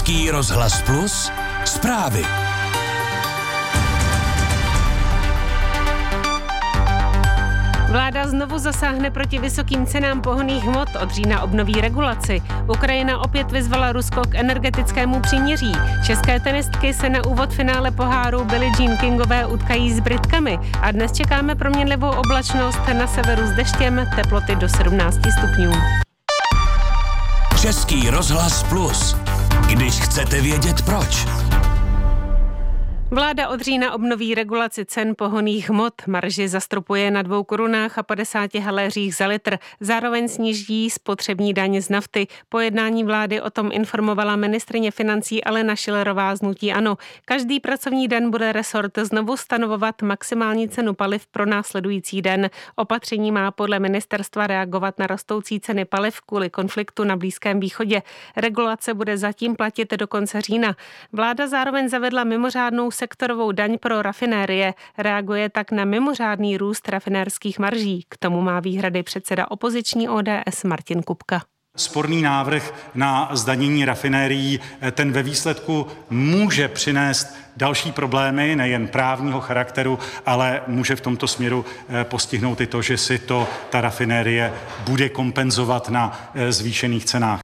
Český rozhlas Plus, zprávy. Vláda znovu zasáhne proti vysokým cenám pohonných hmot, od října obnoví regulaci. Ukrajina opět vyzvala Rusko k energetickému příměří. České tenistky se na úvod finále poháru Billie Jean Kingové utkají s Britkami a dnes čekáme proměnlivou oblačnost, na severu s deštěm, teploty do 17 stupňů. Český rozhlas Plus. Když chcete vědět proč. Vláda od října obnoví regulaci cen pohonných hmot. Marži zastropuje na 2 korunách a 50 haléřích za litr. Zároveň sníží spotřební daň z nafty. Po jednání vlády o tom informovala ministryně financí Alena Schillerová z hnutí ANO. Každý pracovní den bude resort znovu stanovovat maximální cenu paliv pro následující den. Opatření má podle ministerstva reagovat na rostoucí ceny paliv kvůli konfliktu na Blízkém východě. Regulace bude zatím platit do konce října. Vláda zároveň zavedla mimořádnou sektorovou daň pro rafinérie. Reaguje tak na mimořádný růst rafinérských marží. K tomu má výhrady předseda opoziční ODS Martin Kupka. Sporný návrh na zdanění rafinérií, ten ve výsledku může přinést další problémy, nejen právního charakteru, ale může v tomto směru postihnout i to, že si to ta rafinérie bude kompenzovat na zvýšených cenách.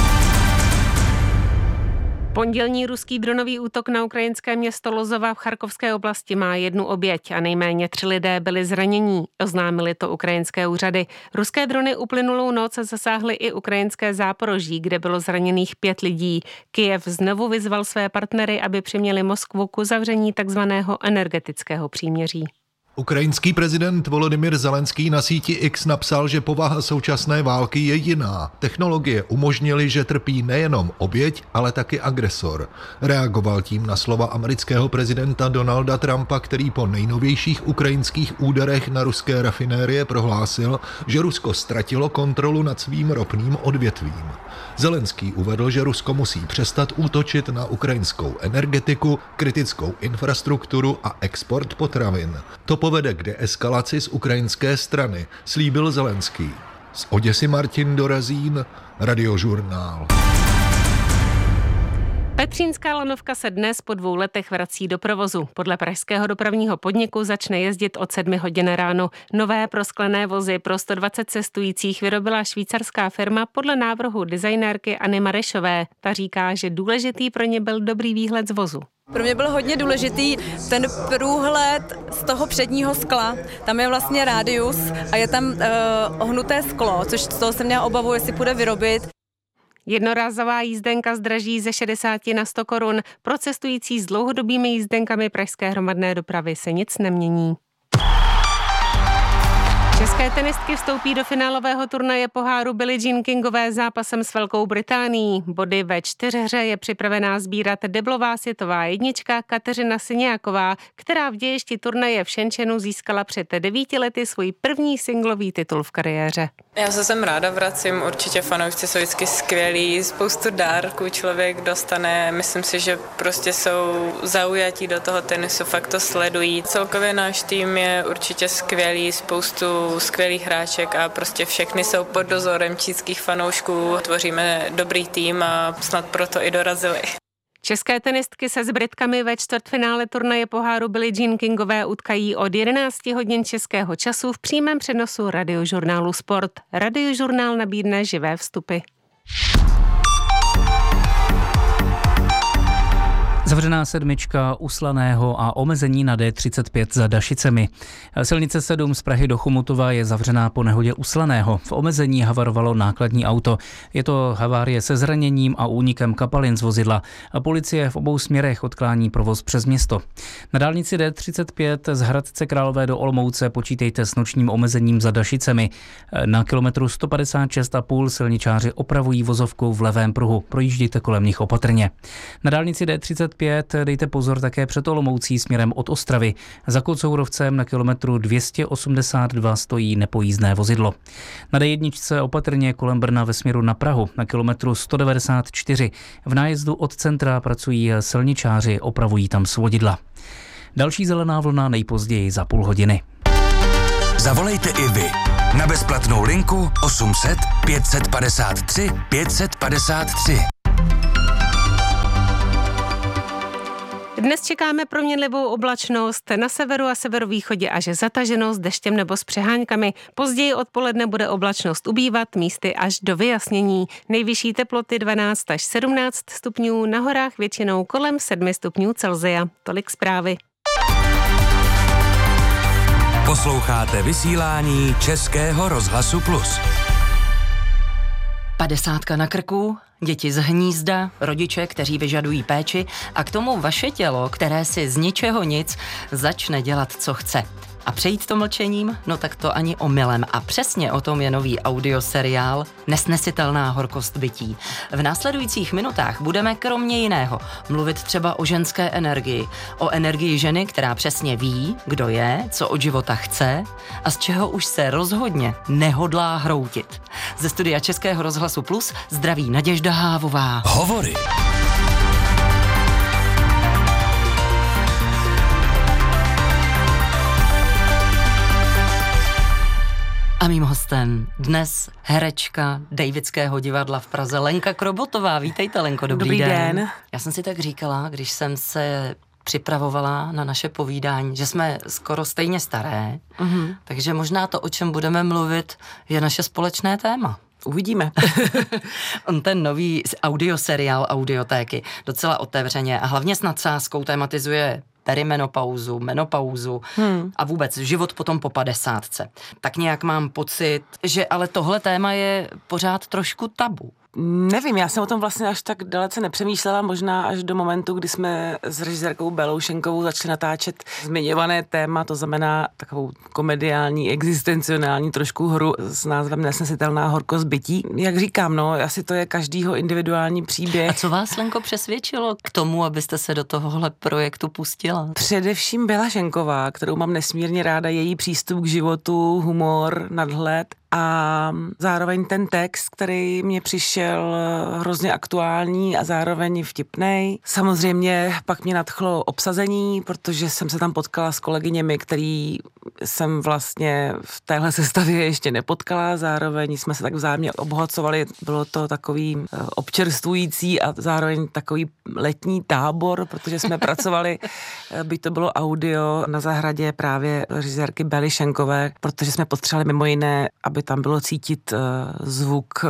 Pondělní ruský dronový útok na ukrajinské město Lozova v Charkovské oblasti má 1 oběť a nejméně 3 lidé byli zranění. Oznámili to ukrajinské úřady. Ruské drony uplynulou noc zasáhly i ukrajinské Záporoží, kde bylo zraněných 5 lidí. Kyjev znovu vyzval své partnery, aby přiměli Moskvu k uzavření takzvaného energetického příměří. Ukrajinský prezident Volodymyr Zelenský na síti X napsal, že povaha současné války je jiná. Technologie umožnily, že trpí nejenom oběť, ale taky agresor. Reagoval tím na slova amerického prezidenta Donalda Trumpa, který po nejnovějších ukrajinských úderech na ruské rafinérie prohlásil, že Rusko ztratilo kontrolu nad svým ropným odvětvím. Zelenský uvedl, že Rusko musí přestat útočit na ukrajinskou energetiku, kritickou infrastrukturu a export potravin. To povede k deeskalaci z ukrajinské strany, slíbil Zelenský. Z Oděsy Martin Dorazín, Radiožurnál. Petřínská lanovka se dnes po 2 letech vrací do provozu. Podle pražského dopravního podniku začne jezdit od 7 hodin ráno. Nové prosklené vozy pro 120 cestujících vyrobila švýcarská firma podle návrhu designérky Anny Marešové. Ta říká, že důležitý pro ně byl dobrý výhled z vozu. Pro mě byl hodně důležitý ten průhled z toho předního skla. Tam je vlastně rádius a je tam ohnuté sklo, což z toho jsem měla obavu, jestli půjde vyrobit. Jednorázová jízdenka zdraží ze 60 na 100 korun. Pro cestující s dlouhodobými jízdenkami pražské hromadné dopravy se nic nemění. České tenistky vstoupí do finálového turnaje poháru Billie Jean Kingové zápasem s Velkou Británií. Body ve 4hře je připravená sbírat deblová světová jednička Kateřina Siniaková, která v děješti turnaje v Shenzhenu získala před 9 lety svůj první singlový titul v kariéře. Já se sem ráda vracím, určitě fanoušci jsou vždycky skvělí, spoustu dárků člověk dostane, myslím si, že prostě jsou zaujatí do toho tenisu, fakt to sledují. Celkově náš tým je určitě skvělý, spoustu skvělých hráček a prostě všechny jsou pod dozorem čínských fanoušků. Tvoříme dobrý tým a snad proto i dorazili. České tenistky se s Britkami ve čtvrtfinále turnaje poháru Billie Jean Kingové utkají od 11 hodin českého času v přímém přenosu Radiožurnálu Sport. Radiožurnál nabídne živé vstupy. Zavřená 7 u Slaného a omezení na D35 za Dašicemi. Silnice 7 z Prahy do Chomutova je zavřená po nehodě u Slaného. V omezení havarovalo nákladní auto. Je to havárie se zraněním a únikem kapalin z vozidla. A policie v obou směrech odklání provoz přes město. Na dálnici D35 z Hradce Králové do Olomouce počítejte s nočním omezením za Dašicemi. Na kilometru 156,5 silničáři opravují vozovku v levém pruhu. Projíždějte kolem nich opatrně. Na dálnici D35 dejte pozor také před Olomoucí směrem od Ostravy. Za Kocourovcem na kilometru 282 stojí nepojízdné vozidlo. Na D1 opatrně kolem Brna ve směru na Prahu na kilometru 194. V nájezdu od centra pracují silničáři, opravují tam svodidla. Další zelená vlna nejpozději za půl hodiny. Zavolejte i vy na bezplatnou linku 800 553 553. Dnes čekáme proměnlivou oblačnost, na severu a severovýchodě až zataženost deštěm nebo s přeháňkami. Později odpoledne bude oblačnost ubývat, místy až do vyjasnění. Nejvyšší teploty 12 až 17 stupňů, na horách většinou kolem 7 stupňů Celsia. Tolik zprávy. Posloucháte vysílání Českého rozhlasu Plus. 50 na krku, děti z hnízda, rodiče, kteří vyžadují péči a k tomu vaše tělo, které si z ničeho nic začne dělat, co chce. A přejít to mlčením? No tak to ani omylem. A přesně o tom je nový audioseriál Nesnesitelná horkost bytí. V následujících minutách budeme kromě jiného mluvit třeba o ženské energii. O energii ženy, která přesně ví, kdo je, co od života chce a z čeho už se rozhodně nehodlá hroutit. Ze studia Českého rozhlasu Plus zdraví Naděžda Hávová. Hovory. A mým hostem dnes herečka Davidského divadla v Praze Lenka Krobotová. Vítejte, Lenko, dobrý den. Já jsem si tak říkala, když jsem se připravovala na naše povídání, že jsme skoro stejně staré, takže možná to, o čem budeme mluvit, je naše společné téma. Uvidíme. On ten nový audioseriál Audiotéky docela otevřeně a hlavně s nadsázkou tematizuje perimenopauzu, menopauzu a vůbec život potom po 50. Tak nějak mám pocit, že ale tohle téma je pořád trošku tabu. Nevím, já jsem o tom vlastně až tak dalece nepřemýšlela, možná až do momentu, kdy jsme s režisérkou Belou Šenkovou začali natáčet zmiňované téma, to znamená takovou komediální, existenciální trošku hru s názvem Nesnesitelná horkost bytí. Jak říkám, no, asi to je každýho individuální příběh. A co vás, Lenko, přesvědčilo k tomu, abyste se do tohohle projektu pustila? Především Bela Šenková, kterou mám nesmírně ráda, její přístup k životu, humor, nadhled. A zároveň ten text, který mě přišel hrozně aktuální a zároveň vtipnej. Samozřejmě pak mě nadchlo obsazení, protože jsem se tam potkala s kolegyněmi, který jsem vlastně v téhle sestavě ještě nepotkala. Zároveň jsme se tak vzájemně obohacovali. Bylo to takový občerstvující a zároveň takový letní tábor, protože jsme pracovali, byť to bylo audio, na zahradě právě režisérky Bely Šenkové, protože jsme potřebovali mimo jiné, aby tam bylo cítit zvuk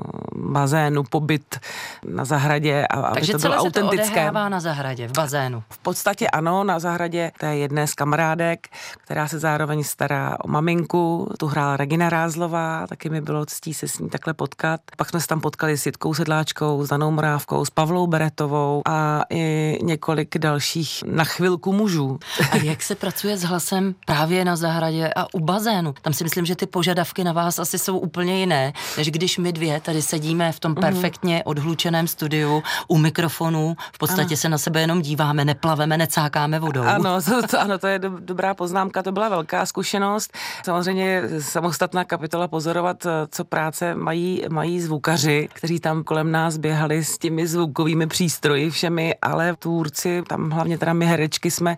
bazénu, pobyt na zahradě a aby takže to bylo autentické. Takže celé se to odehrává na zahradě, v bazénu. V podstatě ano, na zahradě té jedné z kamarádek, která se zároveň stará o maminku, tu hrála Regina Rázlová, taky mi bylo ctí se s ní takhle potkat. Pak jsme se tam potkali s Jitkou Sedláčkou, s Danou Morávkou, s Pavlou Beretovou a i několik dalších na chvilku mužů. A jak se pracuje s hlasem právě na zahradě a u bazénu? Tam si myslím, že ty požadavky na vás asi jsou úplně jiné, než když my dvě tady sedíme v tom perfektně odhlučeném studiu u mikrofonu, v podstatě se na sebe jenom díváme, neplaveme, necákáme vodou. Ano, to je dobrá poznámka, to byla velká zkušenost. Samozřejmě samostatná kapitola pozorovat, co práce mají zvukaři, kteří tam kolem nás běhali s těmi zvukovými přístroji všemi, ale tvůrci, tam hlavně teda my herečky jsme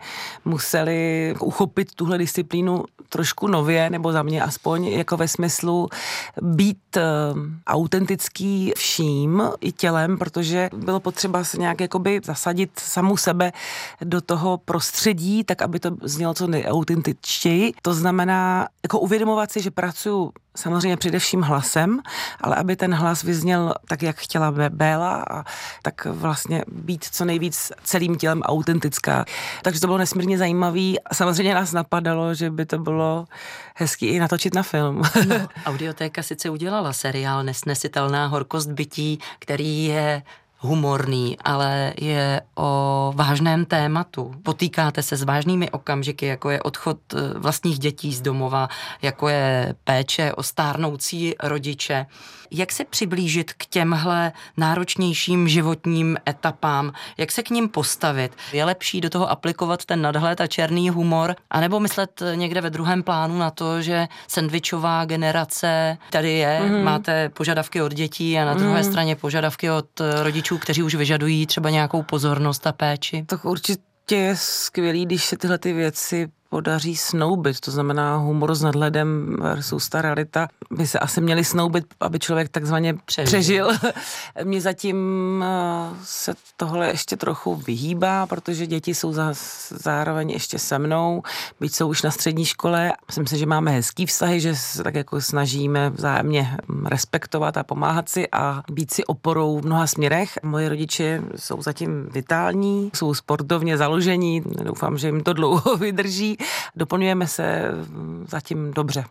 museli uchopit tuhle disciplínu trošku nově, nebo za mě aspoň, jako ve smyslu být autentický vším i tělem, protože bylo potřeba se nějak jakoby zasadit samu sebe do toho prostředí, tak aby to znělo co nejautentičtěji. To znamená jako uvědomovat si, že pracuju samozřejmě především hlasem, ale aby ten hlas vyzněl tak, jak chtěla Béla a tak vlastně být co nejvíc celým tělem autentická. Takže to bylo nesmírně zajímavý a samozřejmě nás napadalo, že by to bylo hezký i natočit na film. No, Audiotéka sice udělala seriál Nesnesitelná horkost bytí, který je humorný, ale je o vážném tématu. Potýkáte se s vážnými okamžiky, jako je odchod vlastních dětí z domova, jako je péče o stárnoucí rodiče. Jak se přiblížit k těmhle náročnějším životním etapám? Jak se k ním postavit? Je lepší do toho aplikovat ten nadhled a černý humor, anebo myslet někde ve druhém plánu na to, že sendvičová generace tady je, máte požadavky od dětí a na druhé straně požadavky od rodičů, kteří už vyžadují třeba nějakou pozornost a péči? Tak určitě je skvělý, když se tyhle ty věci podaří snoubit, to znamená humor s nadhledem versus ta realita, by se asi měli snoubit, aby člověk takzvaně přežil. Mně zatím se tohle ještě trochu vyhýbá, protože děti jsou zároveň ještě se mnou, byť jsou už na střední škole. Myslím si, že máme hezký vztahy, že se tak jako snažíme vzájemně respektovat a pomáhat si a být si oporou v mnoha směrech. Moje rodiče jsou zatím vitální, jsou sportovně založení, doufám, že jim to dlouho vydrží. Doplňujeme se zatím dobře.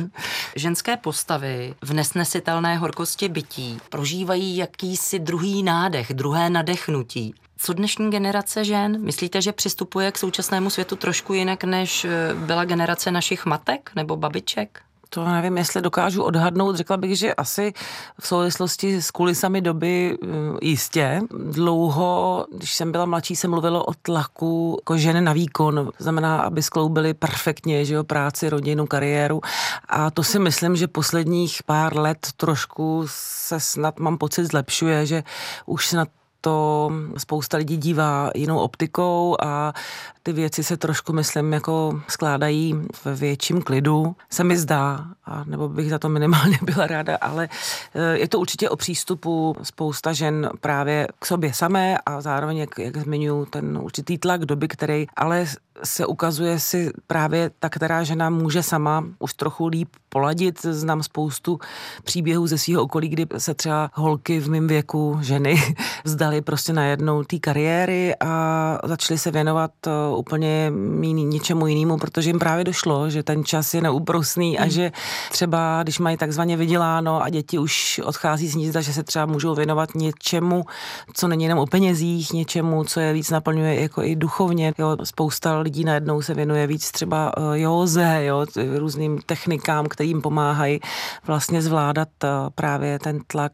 Ženské postavy v nesnesitelné horkosti bytí prožívají jakýsi druhý nádech, druhé nadechnutí. Co dnešní generace žen? Myslíte, že přistupuje k současnému světu trošku jinak, než byla generace našich matek nebo babiček? To nevím, jestli dokážu odhadnout. Řekla bych, že asi v souvislosti s kulisami doby jistě. Dlouho, když jsem byla mladší, se mluvilo o tlaku jako žen na výkon. To znamená, aby skloubili perfektně, že jo, práci, rodinu, kariéru. A to si myslím, že posledních pár let trošku se snad, mám pocit, zlepšuje, že už snad to spousta lidí dívá jinou optikou a ty věci se trošku, myslím, jako skládají ve větším klidu. Se mi zdá, a nebo bych za to minimálně byla ráda, ale je to určitě o přístupu spousta žen právě k sobě samé a zároveň, jak zmiňuji, ten určitý tlak doby, který ale se ukazuje si právě ta, která žena může sama už trochu líp poladit. Znám spoustu příběhů ze svého okolí, kdy se třeba holky v mém věku, ženy, vzdali prostě najednou té kariéry a začaly se věnovat úplně něčemu jinému, protože jim právě došlo, že ten čas je neúprosný a že třeba, když mají takzvaně vyděláno a děti už odchází z hnízda, že se třeba můžou věnovat něčemu, co není jenom o penězích, něčemu, co je víc naplňuje jako i duchovně. Jo, spousta lidí najednou se věnuje víc třeba józe, jo, různým technikám, kterým pomáhají vlastně zvládat právě ten tlak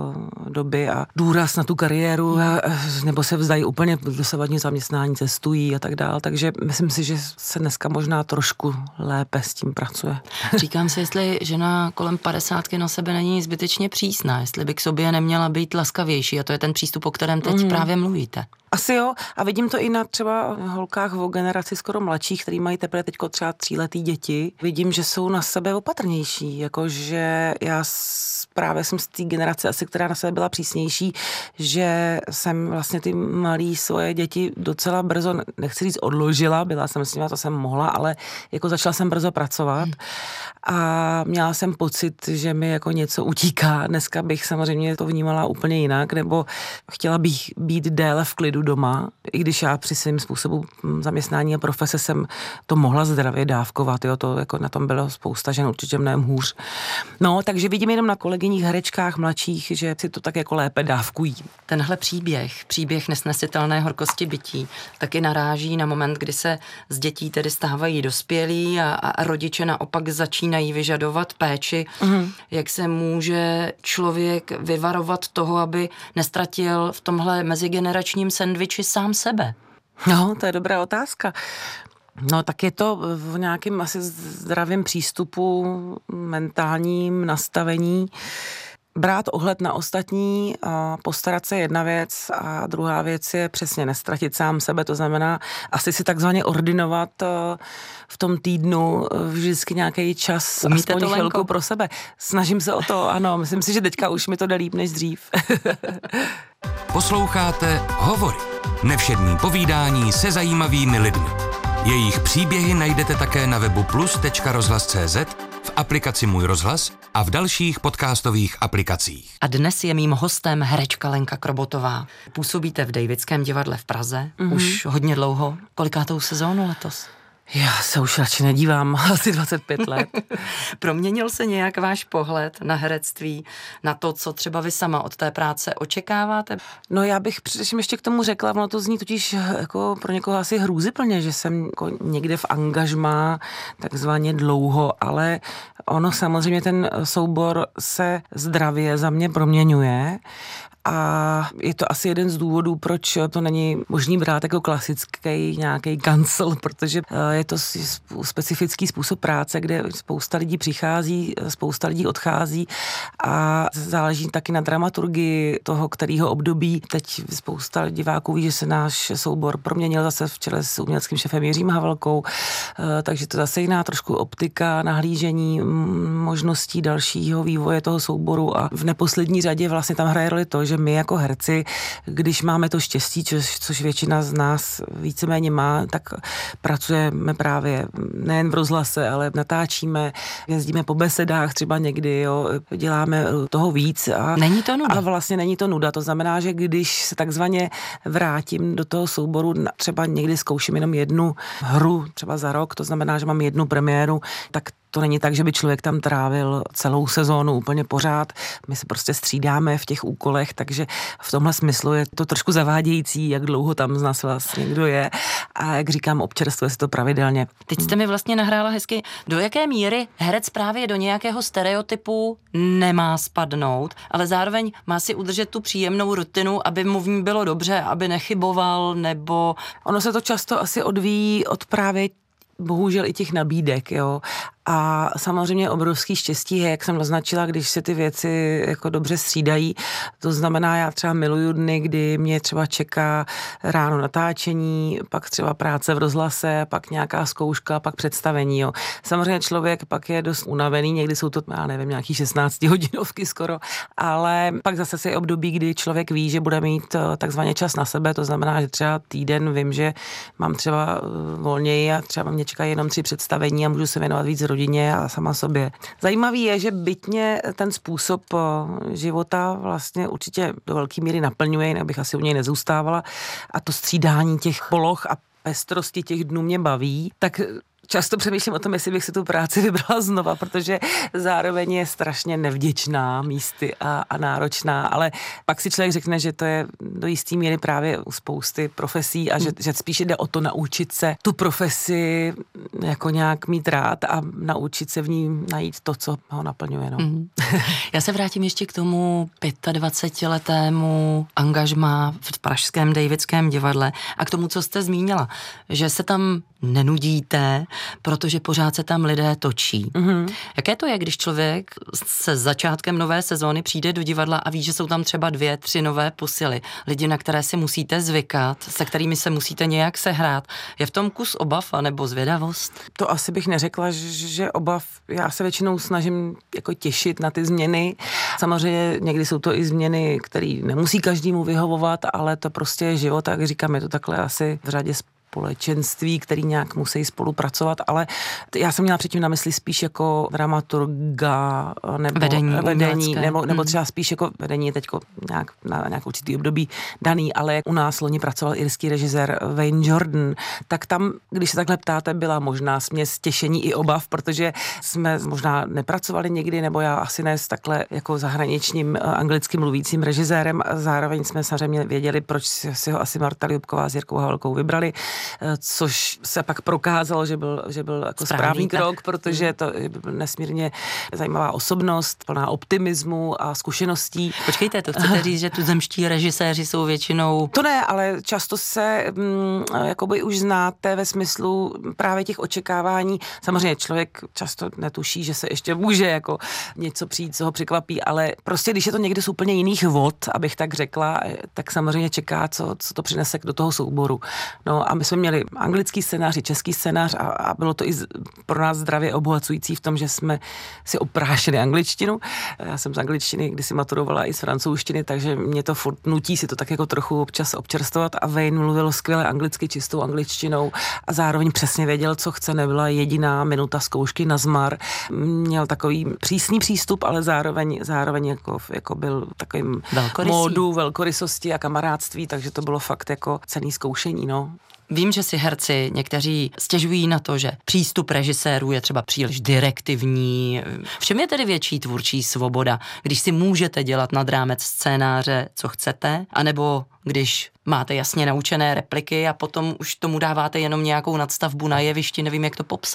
doby a důraz na tu kariéru, nebo se vzdají úplně dosavadní zaměstnání, cestují a tak dál. Takže myslím si, že se dneska možná trošku lépe s tím pracuje. Říkám si, jestli žena kolem 50 na sebe není zbytečně přísná, jestli by k sobě neměla být laskavější a to je ten přístup, o kterém teď právě mluvíte. Asi jo, a vidím to i na třeba holkách o generaci skoro mladších, který mají teprve teďko třeba 3letý děti. Vidím, že jsou na sebe opatrnější, jakože já právě jsem z té generace asi, která na sebe byla přísnější, že jsem vlastně ty malý svoje děti docela brzo, nechci říct odložila, byla jsem s nimi, to jsem mohla, ale jako začala jsem brzo pracovat a měla jsem pocit, že mi jako něco utíká. Dneska bych samozřejmě to vnímala úplně jinak, nebo chtěla bych být déle v klidu doma, i když já při svým způsobu zaměstnání a profese jsem to mohla zdravě dávkovat, jo, to jako na tom bylo spousta žen určitě mnohem hůř. No, takže vidím jenom na kolegyních herečkách mladších, že si to tak jako lépe dávkují. Tenhle příběh nesnesitelné horkosti bytí, taky naráží na moment, kdy se z dětí tedy stávají dospělí a rodiče naopak začínají vyžadovat péči. Jak se může člověk vyvarovat toho, aby nestratil v tomhle mezigeneračním sendviči sám sebe? No, to je dobrá otázka. No, tak je to v nějakém asi zdravém přístupu, mentálním nastavení. Brát ohled na ostatní a postarat se jedna věc a druhá věc je přesně nestratit sám sebe, to znamená asi si takzvaně ordinovat v tom týdnu vždycky nějaký čas, umíte aspoň to, chvilku Lenko? pro sebe. Snažím se o to, ano, myslím si, že teďka už mi to jde líp než dřív. Posloucháte Hovory. Nevšední povídání se zajímavými lidmi. Jejich příběhy najdete také na webu plus.rozhlas.cz, v aplikaci Můj rozhlas a v dalších podcastových aplikacích. A dnes je mým hostem herečka Lenka Krobotová. Působíte v Davidském divadle v Praze už hodně dlouho. Kolikátou sezónu letos? Já se už radši nedívám, asi 25 let. Proměnil se nějak váš pohled na herectví, na to, co třeba vy sama od té práce očekáváte? No já bych především ještě k tomu řekla, ono to zní totiž jako pro někoho asi hrůzyplně, že jsem jako někde v angažmá takzvaně dlouho, ale Ono samozřejmě ten soubor se zdravě za mě proměňuje. A je to asi jeden z důvodů, proč to není možný brát jako klasický nějaký kancel, protože je to specifický způsob práce, kde spousta lidí přichází, spousta lidí odchází a záleží taky na dramaturgii toho, kterého období. Teď spousta diváků ví, že se náš soubor proměnil zase v čele s uměleckým šéfem Jiřím Havelkou, takže to zase jiná trošku optika, nahlížení možností dalšího vývoje toho souboru a v neposlední řadě vlastně tam hraje roli to, že my jako herci, když máme to štěstí, což většina z nás víceméně má, tak pracujeme právě nejen v rozhlase, ale natáčíme, jezdíme po besedách třeba někdy, jo, děláme toho víc. Není to nuda. A vlastně není to nuda, to znamená, že když se takzvaně vrátím do toho souboru, třeba někdy zkouším jenom jednu hru, třeba za rok, to znamená, že mám jednu premiéru, tak to není tak, že by člověk tam trávil celou sezónu úplně pořád. My se prostě střídáme v těch úkolech, takže v tomhle smyslu je to trošku zavádějící, jak dlouho tam z nás vlastně kdo je. A jak říkám, občerstvuje se to pravidelně. Teď jste mi vlastně nahrála hezky, do jaké míry herec právě do nějakého stereotypu nemá spadnout, ale zároveň má si udržet tu příjemnou rutinu, aby mu v ní bylo dobře, aby nechyboval, nebo... Ono se to často asi odvíjí od právě bohužel i těch nabídek, jo. A samozřejmě obrovský štěstí je, jak jsem naznačila, když se ty věci jako dobře střídají. To znamená, já třeba miluju dny, kdy mě třeba čeká ráno natáčení, pak třeba práce v rozhlase, pak nějaká zkouška, pak představení. Jo. Samozřejmě člověk pak je dost unavený, někdy jsou to, já nevím, nějaký 16 hodinovky skoro, ale pak zase se je období, kdy člověk ví, že bude mít takzvaně čas na sebe, to znamená, že třeba týden vím, že mám třeba volněji a třeba mě čekají jenom 3 představení a můžu se věnovat víc rodině a sama sobě. Zajímavý je, že bytně ten způsob života vlastně určitě do velké míry naplňuje, jinak bych asi u něj nezůstávala, a to střídání těch poloh a pestrosti těch dnů mě baví, tak často přemýšlím o tom, jestli bych si tu práci vybrala znova, protože zároveň je strašně nevděčná místy a náročná, ale pak si člověk řekne, že to je do jistý míry právě u spousty profesí a že spíše jde o to naučit se tu profesi jako nějak mít rád a naučit se v ní najít to, co ho naplňuje. No. Já se vrátím ještě k tomu 25letému angažmá v pražském Davidském divadle a k tomu, co jste zmínila, že se tam nenudíte, protože pořád se tam lidé točí. Jaké to je, když člověk se začátkem nové sezóny přijde do divadla a ví, že jsou tam třeba 2, 3 nové posily, lidi, na které si musíte zvykat, se kterými se musíte nějak sehrát. Je v tom kus obav anebo zvědavost? To asi bych neřekla, že obav. Já se většinou snažím jako těšit na ty změny. Samozřejmě někdy jsou to i změny, které nemusí každému vyhovovat, ale to prostě je život, tak říkám, je to takhle asi v řadě společenství, který nějak musí spolupracovat, ale já jsem měla předtím na mysli spíš jako dramaturga nebo vedení nebo třeba spíš jako vedení teďko nějak na nějakou určitý období daný, ale jak u nás loni pracoval irský režisér Wayne Jordan, tak tam, když se takhle ptáte, byla možná směs těšení i obav, protože jsme možná nepracovali někdy, nebo já asi ne s takhle jako zahraničním anglicky mluvícím režisérem, a zároveň jsme samozřejmě věděli, proč si ho asi Marta Liubková s Jirkou Havelkou vybrali, což se pak prokázalo, že byl jako správný krok, protože to je nesmírně zajímavá osobnost, plná optimismu a zkušeností. Počkejte, to chcete říct, že tuzemští režiséři jsou většinou... To ne, ale často se jakoby už znáte ve smyslu právě těch očekávání. Samozřejmě člověk často netuší, že se ještě může jako něco přijít, co ho překvapí, ale prostě když je to někde z úplně jiných vod, abych tak řekla, tak samozřejmě čeká, co to přinese do toho souboru. No a my jsme měli anglický scénář, český scénář a bylo to i pro nás zdravě obohacující v tom, že jsme si oprášili angličtinu. Já jsem z angličtiny kdysi maturovala i z francouzštiny, takže mě to furt nutí si to tak jako trochu občas občerstvovat a Wayne mluvil skvěle anglicky, čistou angličtinou a zároveň přesně věděl, co chce, nebyla jediná minuta zkoušky na zmar. Měl takový přísný přístup, ale zároveň jako byl takovým módu velkorysosti a kamarádství, takže to bylo fakt jako cenný zkoušení, no. Vím, že si herci někteří stěžují na to, že přístup režisérů je třeba příliš direktivní. V čem je tedy větší tvůrčí svoboda, když si můžete dělat nad rámec scénáře, co chcete, anebo když máte jasně naučené repliky a potom už tomu dáváte jenom nějakou nadstavbu na jevišti, nevím, jak to popsat?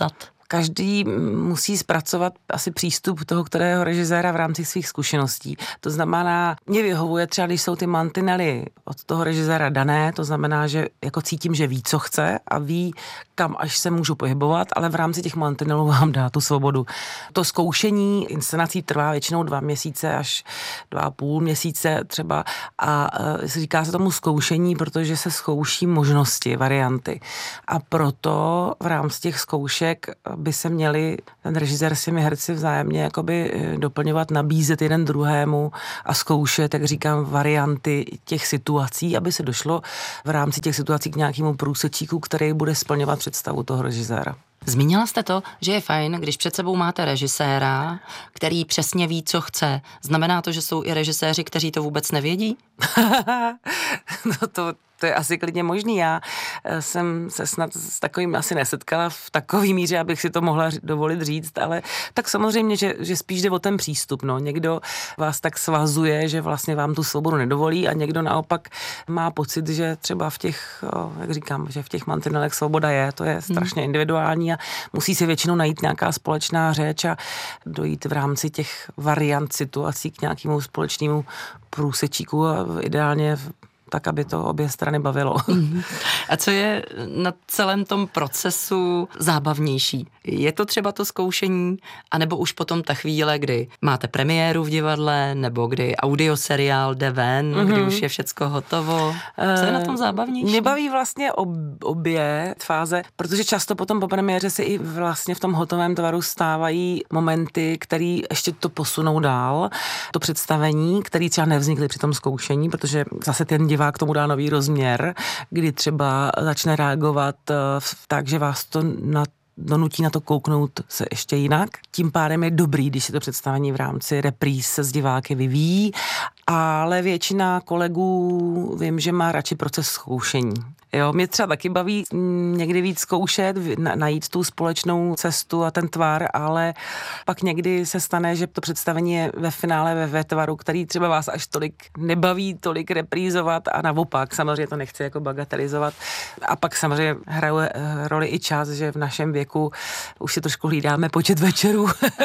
každý musí zpracovat asi přístup toho, kterého režiséra v rámci svých zkušeností. To znamená, mě vyhovuje třeba, když jsou ty mantinely od toho režiséra dané, to znamená, že jako cítím, že ví, co chce a ví, kam až se můžu pohybovat, ale v rámci těch mantinelů vám dá tu svobodu. To zkoušení inscenací trvá většinou 2 měsíce až 2,5 měsíce třeba a říká se tomu zkoušení, protože se zkouší možnosti, varianty. A proto v rámci těch zkoušek by se měli ten režisér s těmi herci vzájemně jakoby doplňovat, nabízet jeden druhému a zkoušet, jak říkám, varianty těch situací, aby se došlo v rámci těch situací k nějakému průsečíku, který bude splňovat představu toho režiséra. Zmínila jste to, že je fajn, když před sebou máte režiséra, který přesně ví, co chce. Znamená to, že jsou i režiséři, kteří to vůbec nevědí? No to je asi klidně možný. Já jsem se snad s takovým asi nesetkala v takový míře, abych si to mohla dovolit říct, ale tak samozřejmě, že spíš jde o ten přístup. No. Někdo vás tak svazuje, že vlastně vám tu svobodu nedovolí a někdo naopak má pocit, že třeba v těch, jak říkám, že v těch mantinelech svoboda je, to je strašně individuální a musí se většinou najít nějaká společná řeč a dojít v rámci těch variant situací k nějakému společnému průsečíku a ideálně tak, aby to obě strany bavilo. A co je na celém tom procesu zábavnější? Je to třeba to zkoušení, anebo už potom ta chvíle, kdy máte premiéru v divadle, nebo kdy audioseriál jde ven, kdy už je všecko hotovo? Co je na tom zábavnější? Mě baví vlastně obě fáze, protože často potom po premiéře si i vlastně v tom hotovém tvaru stávají momenty, které ještě to posunou dál, to představení, které třeba nevznikly při tom zkoušení, protože zase ten divák tomu dá nový rozměr, kdy třeba začne reagovat tak, že vás to donutí na to kouknout se ještě jinak. Tím pádem je dobrý, když si to představení v rámci repríz se s diváky vyvíjí, ale většina kolegů vím, že má radši proces zkoušení. Jo, mě třeba taky baví někdy víc zkoušet, najít tu společnou cestu a ten tvar, ale pak někdy se stane, že to představení je ve finále ve tvaru, který třeba vás až tolik nebaví, tolik reprízovat a naopak, samozřejmě to nechci jako bagatelizovat. A pak samozřejmě hraje roli i čas, že v našem věku už si trošku hlídáme počet večerů.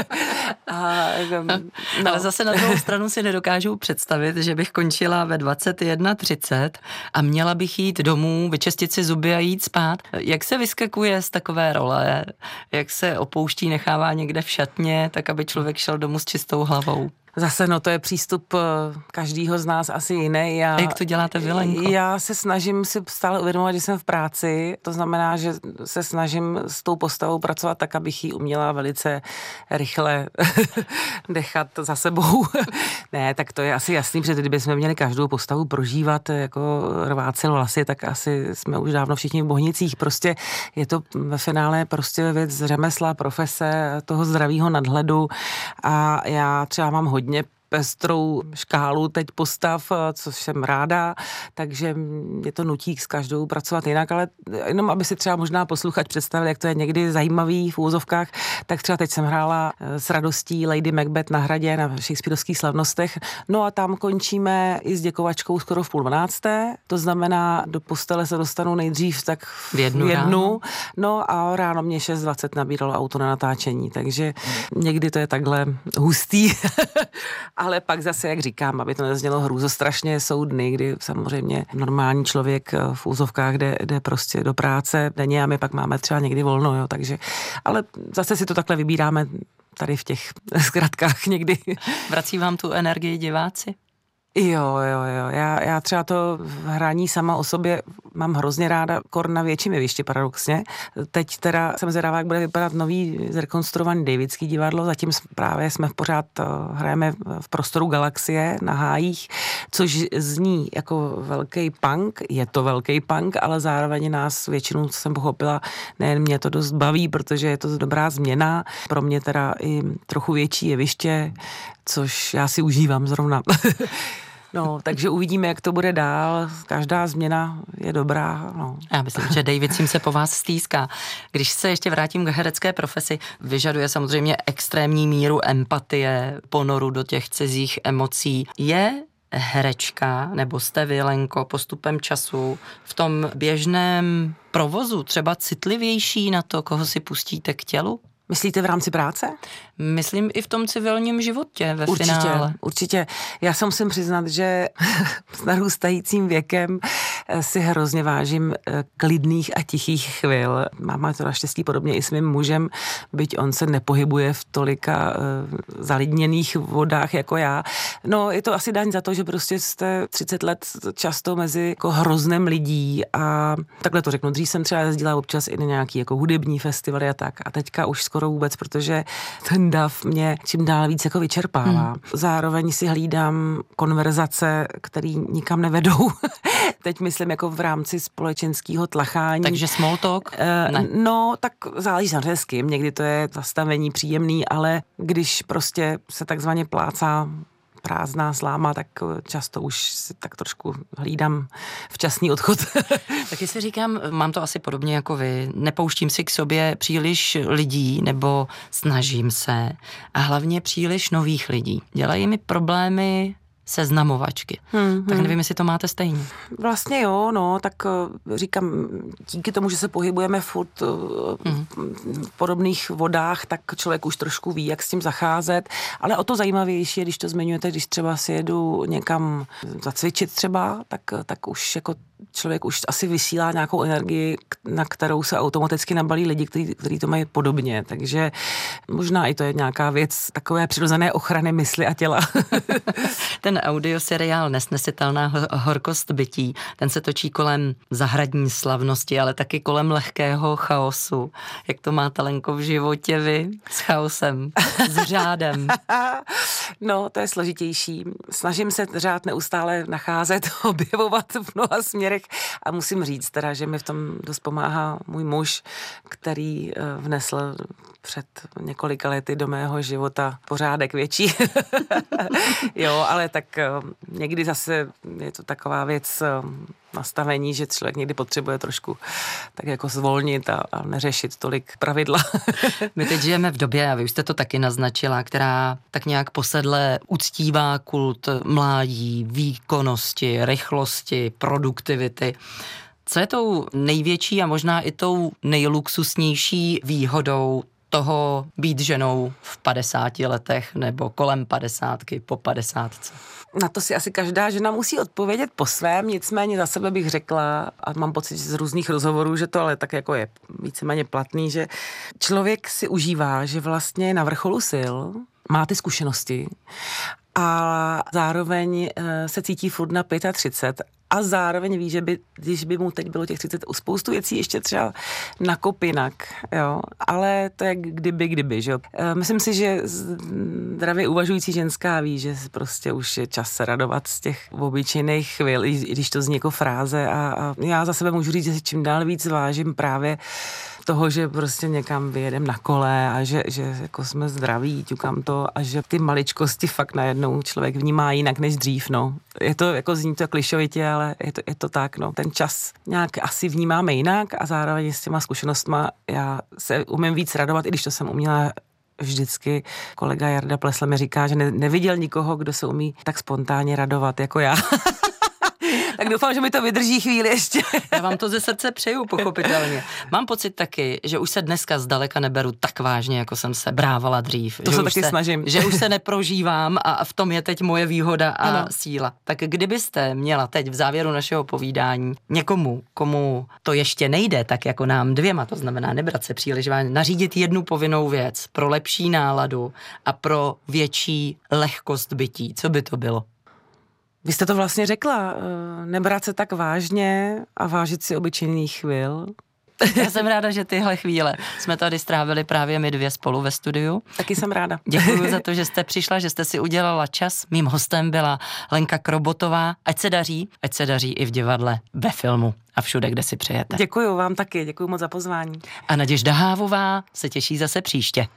Ale zase na druhou stranu si nedokážu představit, že bych končila ve 21:30 a měla bych jít domů, vyčistit si zuby a jít spát. Jak se vyskakuje z takové role? Jak se opouští, nechává někde v šatně, tak aby člověk šel domů s čistou hlavou? Zase, to je přístup každýho z nás asi jiný. A jak to děláte vy, Lenko? Já se snažím si stále uvědomovat, že jsem v práci. To znamená, že se snažím s tou postavou pracovat tak, abych ji uměla velice rychle nechat za sebou. Ne, tak to je asi jasný, protože kdybychom měli každou postavu prožívat jako rvát si vlasy, tak asi jsme už dávno všichni v Bohnicích. Prostě je to ve finále prostě věc řemesla, profese, toho zdravého nadhledu a já třeba mám hodně pestrou škálu teď postav, což jsem ráda, takže mě to nutí s každou pracovat jinak, ale jenom aby si třeba možná posluchač představil, jak to je někdy zajímavý v úvozovkách, tak třeba teď jsem hrála s radostí Lady Macbeth na Hradě na Shakespearovských slavnostech, no a tam končíme i s děkovačkou skoro v 11:30, to znamená, do postele se dostanu nejdřív tak v jednu, no a ráno mě 6:20 nabíralo auto na natáčení, takže někdy to je takhle hustý. Ale pak zase, jak říkám, aby to neznělo hrůzostrašně, jsou dny, kdy samozřejmě normální člověk v úzovkách jde prostě do práce denně a my pak máme třeba někdy volno, jo, takže, ale zase si to takhle vybíráme tady v těch zkratkách někdy. Vrací vám tu energii diváci? Jo. Já třeba to hraní sama o sobě mám hrozně ráda, kor na větším jevišti paradoxně. Teď teda jsem zvědavá, jak bude vypadat nový zrekonstruovaný Davidský divadlo, zatím právě jsme pořád hrajeme v prostoru Galaxie na Hájích, což zní jako velký punk, je to velký punk, ale zároveň nás většinu, co jsem pochopila, nejen mě to dost baví, protože je to dobrá změna, pro mě teda i trochu větší jeviště, což já si užívám zrovna. No, takže uvidíme, jak to bude dál. Každá změna je dobrá. No. Já myslím, že David se po vás stýská. Když se ještě vrátím k herecké profesi, vyžaduje samozřejmě extrémní míru empatie, ponoru do těch cizích emocí. Je herečka, nebo jste vy, Lenko, postupem času v tom běžném provozu třeba citlivější na to, koho si pustíte k tělu? Myslíte v rámci práce? Myslím i v tom civilním životě ve finále. Určitě. Já se musím přiznat, že s narůstajícím věkem si hrozně vážím klidných a tichých chvil. Mám to naštěstí podobně i s mým mužem, byť on se nepohybuje v tolika zalidněných vodách jako já. No, je to asi daň za to, že prostě jste 30 let často mezi jako hroznem lidí a takhle to řeknu. Dřív jsem třeba jezdila občas i na nějaký jako hudební festivaly a tak. A teďka už skoro vůbec, protože ten dav mě čím dál víc jako vyčerpává. Zároveň si hlídám konverzace, které nikam nevedou. Teď myslím jako v rámci společenského tlachání. Takže small talk? No, tak záleží samozřejmě s kým. Někdy to je zastavení příjemný, ale když prostě se takzvaně plácá prázdná sláma, tak často už si tak trošku hlídám včasný odchod. Taky si říkám, mám to asi podobně jako vy, nepouštím si k sobě příliš lidí, nebo snažím se, a hlavně příliš nových lidí. Dělají mi problémy seznamovačky. Tak nevím, jestli to máte stejně. Vlastně jo, no, tak říkám, díky tomu, že se pohybujeme furt v podobných vodách, tak člověk už trošku ví, jak s tím zacházet, ale o to zajímavější je, když to zmiňujete, když třeba si jedu někam zacvičit třeba, tak už jako člověk už asi vysílá nějakou energii, na kterou se automaticky nabalí lidi, kteří to mají podobně, takže možná i to je nějaká věc takové přirozené ochrany mysli a těla. Ten audioseriál Nesnesitelná horkost bytí, ten se točí kolem zahradní slavnosti, ale taky kolem lehkého chaosu. Jak to máte, Lenko, v životě vy? S chaosem, s řádem. No, to je složitější. Snažím se řád neustále nacházet, objevovat v mnoha směrech a musím říct teda, že mi v tom dost pomáhá můj muž, který vnesl před několika lety do mého života pořádek větší. Jo, ale tak někdy zase je to taková věc nastavení, že člověk někdy potřebuje trošku tak jako zvolnit a neřešit tolik pravidla. My teď žijeme v době, a vy už jste to taky naznačila, která tak nějak posedle uctívá kult mládí, výkonnosti, rychlosti, produktivity. Co je tou největší a možná i tou nejluxusnější výhodou toho být ženou v 50 letech nebo kolem 50, po 50? Na to si asi každá žena musí odpovědět po svém, nicméně za sebe bych řekla, a mám pocit z různých rozhovorů, že to ale tak jako je víceméně platný, že člověk si užívá, že vlastně je na vrcholu sil, má ty zkušenosti a zároveň se cítí furt na 35 a zároveň ví, že když by mu teď bylo těch 30, spoustu věcí ještě třeba nakop jinak, jo, ale to je kdyby, že jo. Myslím si, že zdravě uvažující ženská ví, že prostě už je čas se radovat z těch obyčejných chvil, i když to zní jako fráze a já za sebe můžu říct, že si čím dál víc vážím právě toho, že prostě někam vyjedem na kole a že jako jsme zdraví, ťukám to a že ty maličkosti fakt najednou člověk vnímá jinak než dřív, no. Je to, jako zní to klišovitě, ale je to tak, no. Ten čas nějak asi vnímáme jinak a zároveň s těma zkušenostma já se umím víc radovat, i když to jsem uměla vždycky. Kolega Jarda Plesla mi říká, že neviděl nikoho, kdo se umí tak spontánně radovat jako já. Tak doufám, že mi to vydrží chvíli ještě. Já vám to ze srdce přeju, pochopitelně. Mám pocit taky, že už se dneska zdaleka neberu tak vážně, jako jsem se brávala dřív. To se taky snažím. Že už se neprožívám a v tom je teď moje výhoda a síla. Tak kdybyste měla teď v závěru našeho povídání někomu, komu to ještě nejde, tak jako nám dvěma, to znamená nebrat se příliš vážně, nařídit jednu povinnou věc pro lepší náladu a pro větší lehkost bytí, co by to bylo? Vy jste to vlastně řekla, nebrat se tak vážně a vážit si obyčejných chvil. Já jsem ráda, že tyhle chvíle jsme tady strávili právě my dvě spolu ve studiu. Taky jsem ráda. Děkuji za to, že jste přišla, že jste si udělala čas. Mým hostem byla Lenka Krobotová. Ať se daří i v divadle, ve filmu a všude, kde si přejete. Děkuji vám taky, děkuji moc za pozvání. A Naděžda Hávová se těší zase příště.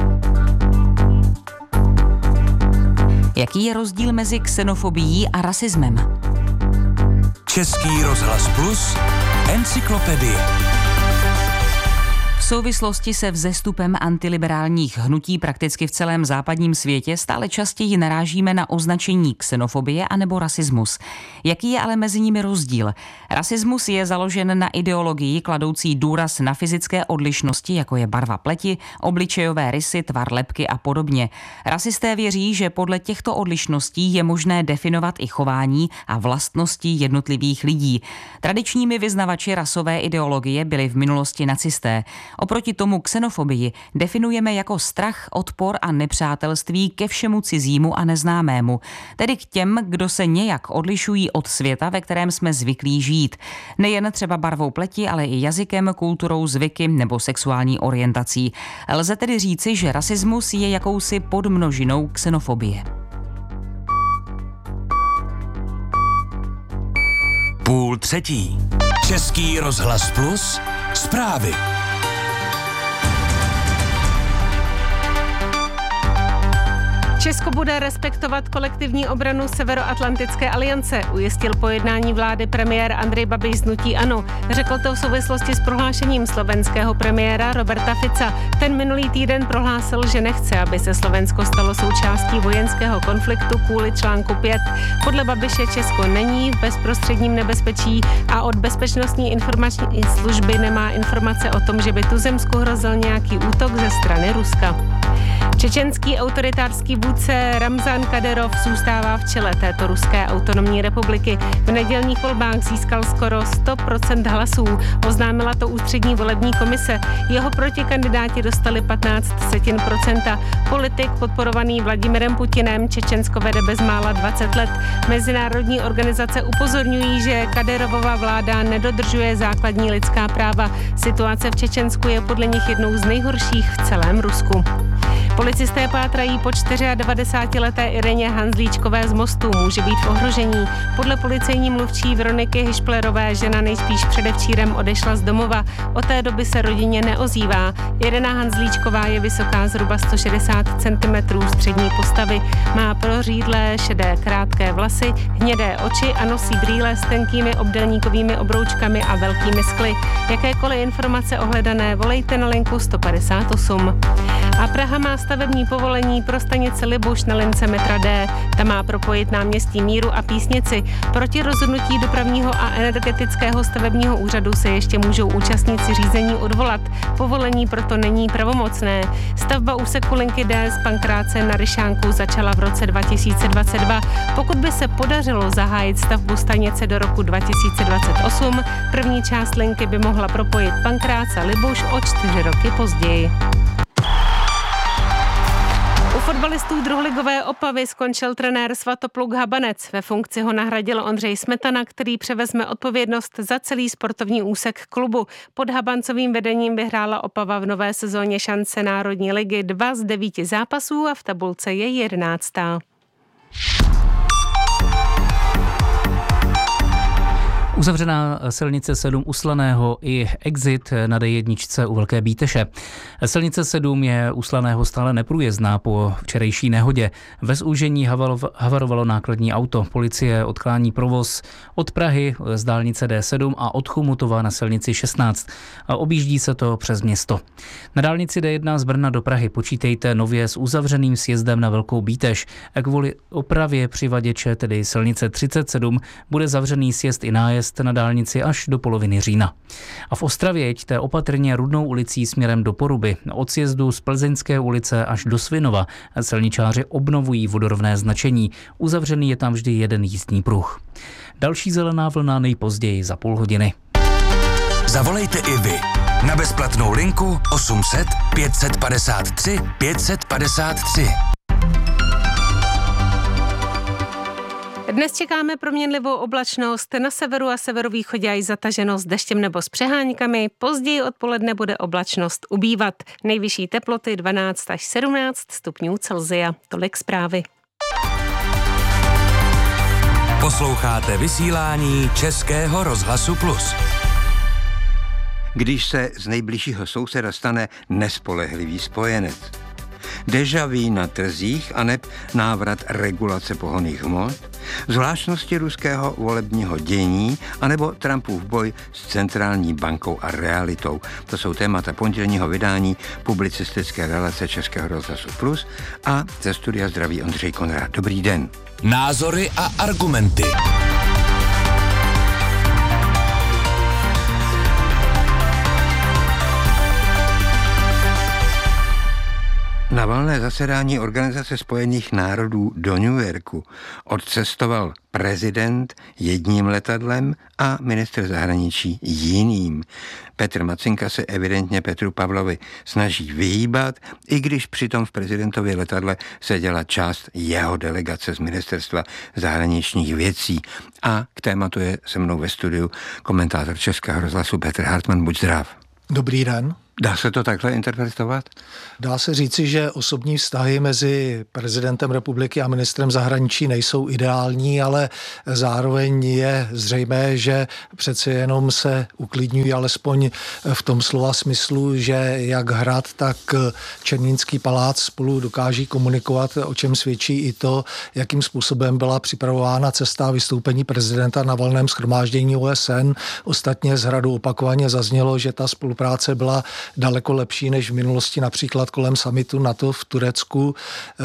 Jaký je rozdíl mezi xenofobií a rasismem? Český rozhlas Plus, encyklopedie. V souvislosti se vzestupem antiliberálních hnutí prakticky v celém západním světě stále častěji narážíme na označení xenofobie anebo rasismus. Jaký je ale mezi nimi rozdíl? Rasismus je založen na ideologii kladoucí důraz na fyzické odlišnosti, jako je barva pleti, obličejové rysy, tvar lebky a podobně. Rasisté věří, že podle těchto odlišností je možné definovat i chování a vlastnosti jednotlivých lidí. Tradičními vyznavači rasové ideologie byli v minulosti nacisté. Oproti tomu xenofobii definujeme jako strach, odpor a nepřátelství ke všemu cizímu a neznámému, tedy k těm, kdo se nějak odlišují od světa, ve kterém jsme zvyklí žít. Nejen třeba barvou pleti, ale i jazykem, kulturou, zvyky nebo sexuální orientací. Lze tedy říci, že rasismus je jakousi podmnožinou xenofobie. 2:30. Český rozhlas Plus. Zprávy. Česko bude respektovat kolektivní obranu Severoatlantické aliance, ujistil po jednání vlády premiér Andrej Babiš z hnutí ANO. Řekl to v souvislosti s prohlášením slovenského premiéra Roberta Fica. Ten minulý týden prohlásil, že nechce, aby se Slovensko stalo součástí vojenského konfliktu kvůli článku 5. Podle Babiše Česko není v bezprostředním nebezpečí a od Bezpečnostní informační služby nemá informace o tom, že by tuzemsku hrozil nějaký útok ze strany Ruska. Čečenský autoritářský vůdce Ramzan Kadyrov zůstává v čele této ruské autonomní republiky. V nedělních volbách získal skoro 100% hlasů. Oznámila to ústřední volební komise. Jeho protikandidáti dostali 15%. Politik podporovaný Vladimirem Putinem Čečensko vede bezmála 20 let. Mezinárodní organizace upozorňují, že Kadyrovova vláda nedodržuje základní lidská práva. Situace v Čečensku je podle nich jednou z nejhorších v celém Rusku. Policisté pátrají po 94leté Ireně Hanzlíčkové z Mostu. Může být v ohrožení. Podle policejní mluvčí Veroniky Hyšplerové žena nejspíš předevčírem odešla z domova. Od té doby se rodině neozývá. Irena Hanzlíčková je vysoká zhruba 160 cm střední postavy. Má prořídlé šedé krátké vlasy, hnědé oči a nosí brýle s tenkými obdélníkovými obroučkami a velkými skly. Jakékoliv informace ohledané volejte na linku 158. A Praha má stavební povolení pro stanici Libuš na lince metra D. Ta má propojit náměstí Míru a Písnici. Proti rozhodnutí dopravního a energetického stavebního úřadu se ještě můžou účastníci řízení odvolat. Povolení proto není pravomocné. Stavba úseku linky D z Pankráce na Ryšánku začala v roce 2022. Pokud by se podařilo zahájit stavbu stanice do roku 2028, první část linky by mohla propojit Pankrác a Libuš o 4 roky později. U fotbalistů druholigové Opavy skončil trenér Svatopluk Habanec. Ve funkci ho nahradil Ondřej Smetana, který převezme odpovědnost za celý sportovní úsek klubu. Pod Habancovým vedením vyhrála Opava v nové sezóně šance Národní ligy 2 z 9 zápasů a v tabulce je 11. Uzavřená silnice 7 u Slaného i exit na D1 u Velké Bíteše. Silnice 7 je u Slaného stále neprůjezdná po včerejší nehodě. Ve zúžení havarovalo nákladní auto. Policie odklání provoz od Prahy z dálnice D7 a od Chomutova na silnici 16. A objíždí se to přes město. Na dálnici D1 z Brna do Prahy počítejte nově s uzavřeným sjezdem na Velkou Bítež. Kvůli opravě přivaděče, tedy silnice 37, bude zavřený sjezd i nájezd na dálnici až do poloviny října. A v Ostravě jeďte opatrně Rudnou ulicí směrem do Poruby. Od sjezdu z Plzeňské ulice až do Svinova silničáři obnovují vodorovné značení. Uzavřený je tam vždy jeden jízdní pruh. Další zelená vlna nejpozději za půl hodiny. Zavolejte i vy na bezplatnou linku 800 553 553. Dnes čekáme proměnlivou oblačnost, na severu a severovýchodě aj zataženo s deštěm nebo s přeháňkami, později odpoledne bude oblačnost ubývat. Nejvyšší teploty 12 až 17 stupňů Celsia. Tolik zprávy. Posloucháte vysílání Českého rozhlasu Plus. Když se z nejbližšího souseda stane nespolehlivý spojenec. Déjà vu na trzích aneb návrat regulace pohonných hmot, zvláštnosti ruského volebního dění anebo Trumpův boj s centrální bankou a realitou. To jsou témata pondělního vydání publicistické relace Českého rozhlasu Plus a ze studia zdraví Ondřej Konrád. Dobrý den. Názory a argumenty. Na valné zasedání Organizace spojených národů do New Yorku odcestoval prezident jedním letadlem a ministr zahraničí jiným. Petr Macinka se evidentně Petru Pavlovi snaží vyhýbat, i když přitom v prezidentově letadle seděla část jeho delegace z ministerstva zahraničních věcí. A k tématu je se mnou ve studiu komentátor Českého rozhlasu Petr Hartmann. Buď zdrav. Dobrý den. Dá se to takhle interpretovat? Dá se říci, že osobní vztahy mezi prezidentem republiky a ministrem zahraničí nejsou ideální, ale zároveň je zřejmé, že přece jenom se uklidňují alespoň v tom slova smyslu, že jak hrad, tak Černínský palác spolu dokáží komunikovat, o čem svědčí i to, jakým způsobem byla připravována cesta a vystoupení prezidenta na valném shromáždění OSN. Ostatně z hradu opakovaně zaznělo, že ta spolupráce byla daleko lepší než v minulosti, například kolem summitu NATO v Turecku.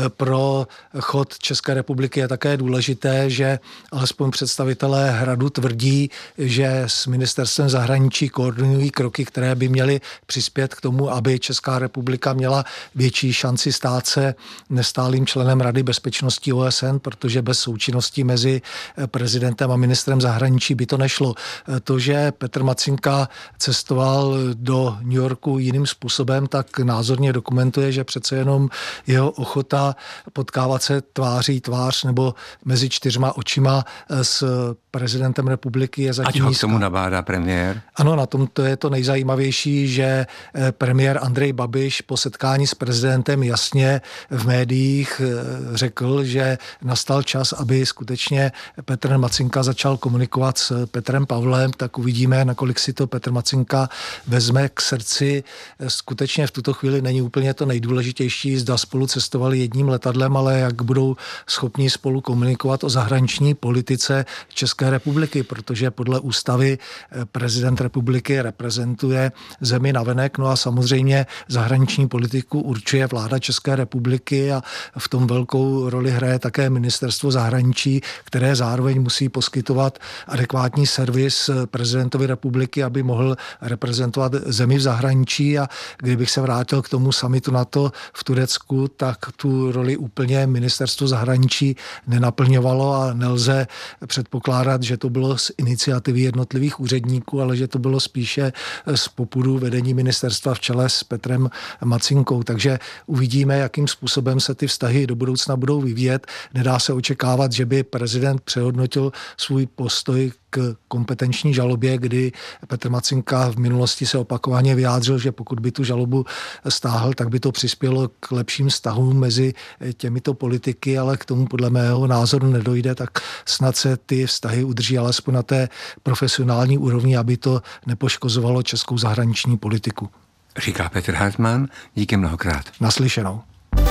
Pro chod České republiky je také důležité, že alespoň představitelé hradu tvrdí, že s ministerstvem zahraničí koordinují kroky, které by měly přispět k tomu, aby Česká republika měla větší šanci stát se nestálým členem Rady bezpečnosti OSN, protože bez součinnosti mezi prezidentem a ministrem zahraničí by to nešlo. To, že Petr Macinka cestoval do New Yorku jiným způsobem, tak názorně dokumentuje, že přece jenom jeho ochota potkávat se tváří tvář nebo mezi čtyřma očima s prezidentem republiky je zatím nízká. Ať ho k tomu nabádá premiér? Ano, na tom to je to nejzajímavější, že premiér Andrej Babiš po setkání s prezidentem jasně v médiích řekl, že nastal čas, aby skutečně Petr Macinka začal komunikovat s Petrem Pavlem, tak uvidíme, nakolik si to Petr Macinka vezme k srdci. Skutečně v tuto chvíli není úplně to nejdůležitější, zda spolu cestovali jedním letadlem, ale jak budou schopni spolu komunikovat o zahraniční politice České republiky, protože podle ústavy prezident republiky reprezentuje zemi navenek, no a samozřejmě zahraniční politiku určuje vláda České republiky a v tom velkou roli hraje také ministerstvo zahraničí, které zároveň musí poskytovat adekvátní servis prezidentovi republiky, aby mohl reprezentovat zemi v zahraničí. A kdybych se vrátil k tomu summitu NATO v Turecku, tak tu roli úplně ministerstvo zahraničí nenaplňovalo a nelze předpokládat, že to bylo z iniciativy jednotlivých úředníků, ale že to bylo spíše z popudu vedení ministerstva v čele s Petrem Macinkou. Takže uvidíme, jakým způsobem se ty vztahy do budoucna budou vyvíjet. Nedá se očekávat, že by prezident přehodnotil svůj postoj k kompetenční žalobě, kdy Petr Macinka v minulosti se opakovaně vyjádřil, že pokud by tu žalobu stáhl, tak by to přispělo k lepším vztahům mezi těmito politiky, ale k tomu podle mého názoru nedojde, tak snad se ty vztahy udrží alespoň na té profesionální úrovni, aby to nepoškozovalo českou zahraniční politiku. Říká Petr Hartmann, díky mnohokrát. Naslyšenou.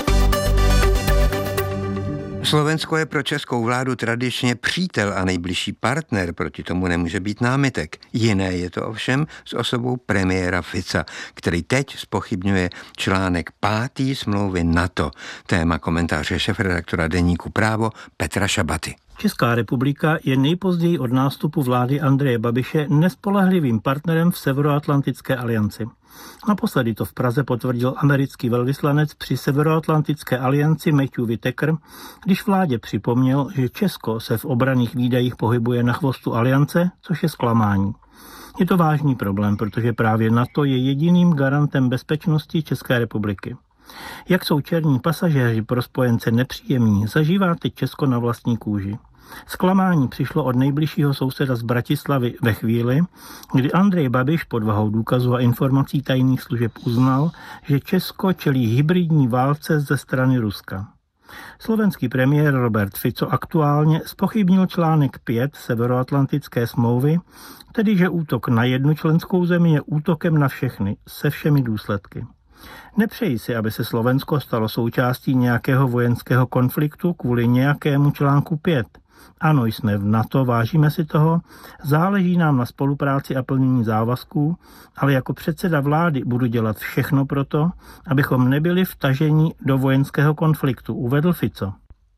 Slovensko je pro českou vládu tradičně přítel a nejbližší partner, proti tomu nemůže být námitek. Jiné je to ovšem s osobou premiéra Fica, který teď zpochybňuje článek 5. smlouvy NATO. Téma komentáře šéfredaktora deníku Právo Petra Šabaty. Česká republika je nejpozději od nástupu vlády Andreje Babiše nespolehlivým partnerem v Severoatlantické alianci. Naposledy to v Praze potvrdil americký velvyslanec při Severoatlantické alianci Matthew Whitaker, když vládě připomněl, že Česko se v obranných výdajích pohybuje na chvostu aliance, což je zklamání. Je to vážný problém, protože právě NATO je jediným garantem bezpečnosti České republiky. Jak jsou černí pasažéři pro spojence nepříjemní, zažívá teď Česko na vlastní kůži. Zklamání přišlo od nejbližšího souseda z Bratislavy ve chvíli, kdy Andrej Babiš pod vahou důkazů a informací tajných služeb uznal, že Česko čelí hybridní válce ze strany Ruska. Slovenský premiér Robert Fico aktuálně zpochybnil článek 5 Severoatlantické smlouvy, tedy že útok na jednu členskou zemi je útokem na všechny, se všemi důsledky. Nepřeji si, aby se Slovensko stalo součástí nějakého vojenského konfliktu kvůli nějakému článku 5. Ano, jsme v NATO, vážíme si toho, záleží nám na spolupráci a plnění závazků, ale jako předseda vlády budu dělat všechno proto, abychom nebyli vtaženi do vojenského konfliktu, uvedl Fico.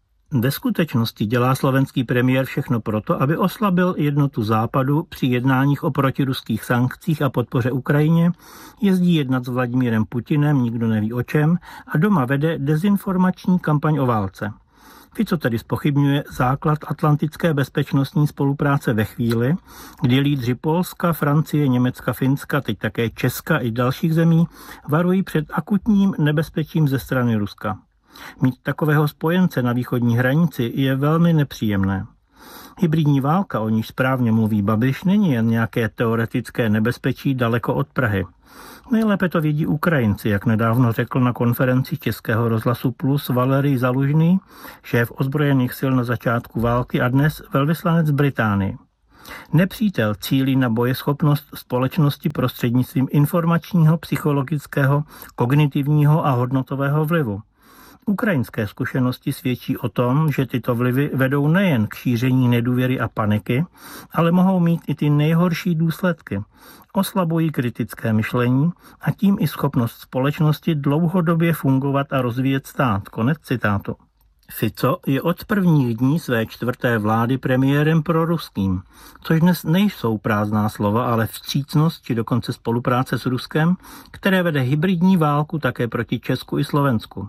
Ve skutečnosti dělá slovenský premiér všechno proto, aby oslabil jednotu Západu při jednáních o protiruských sankcích a podpoře Ukrajině, jezdí jednat s Vladimírem Putinem, nikdo neví o čem, a doma vede dezinformační kampaň o válce. Fico tedy zpochybňuje základ atlantické bezpečnostní spolupráce ve chvíli, kdy lídři Polska, Francie, Německa, Finska, teď také Česka i dalších zemí varují před akutním nebezpečím ze strany Ruska. Mít takového spojence na východní hranici je velmi nepříjemné. Hybridní válka, o níž správně mluví Babiš, není jen nějaké teoretické nebezpečí daleko od Prahy. Nejlépe to vědí Ukrajinci, jak nedávno řekl na konferenci Českého rozhlasu Plus Valerij Zalužný, šéf ozbrojených sil na začátku války a dnes velvyslanec Británii. Nepřítel cílí na bojeschopnost společnosti prostřednictvím informačního, psychologického, kognitivního a hodnotového vlivu. Ukrajinské zkušenosti svědčí o tom, že tyto vlivy vedou nejen k šíření nedůvěry a paniky, ale mohou mít i ty nejhorší důsledky. Oslabují kritické myšlení a tím i schopnost společnosti dlouhodobě fungovat a rozvíjet stát. Konec citátu. Fico je od prvních dní své 4. vlády premiérem proruským, což dnes nejsou prázdná slova, ale vstřícnost či dokonce spolupráce s Ruskem, které vede hybridní válku také proti Česku i Slovensku.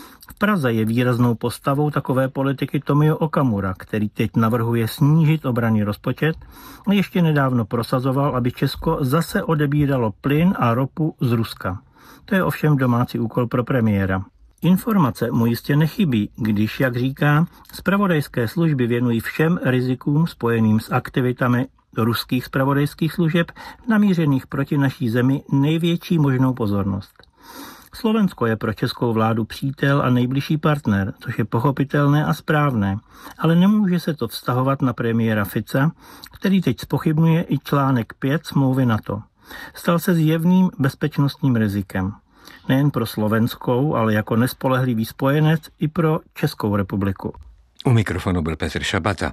V Praze je výraznou postavou takové politiky Tomio Okamura, který teď navrhuje snížit obranný rozpočet a ještě nedávno prosazoval, aby Česko zase odebíralo plyn a ropu z Ruska. To je ovšem domácí úkol pro premiéra. Informace mu jistě nechybí, když, jak říká, zpravodajské služby věnují všem rizikům spojeným s aktivitami ruských zpravodajských služeb namířených proti naší zemi největší možnou pozornost. Slovensko je pro českou vládu přítel a nejbližší partner, což je pochopitelné a správné, ale nemůže se to vztahovat na premiéra Fica, který teď zpochybňuje i článek 5 smlouvy NATO. Stal se zjevným bezpečnostním rizikem. Nejen pro slovenskou, ale jako nespolehlivý spojenec i pro Českou republiku. U mikrofonu byl Petr Šabata.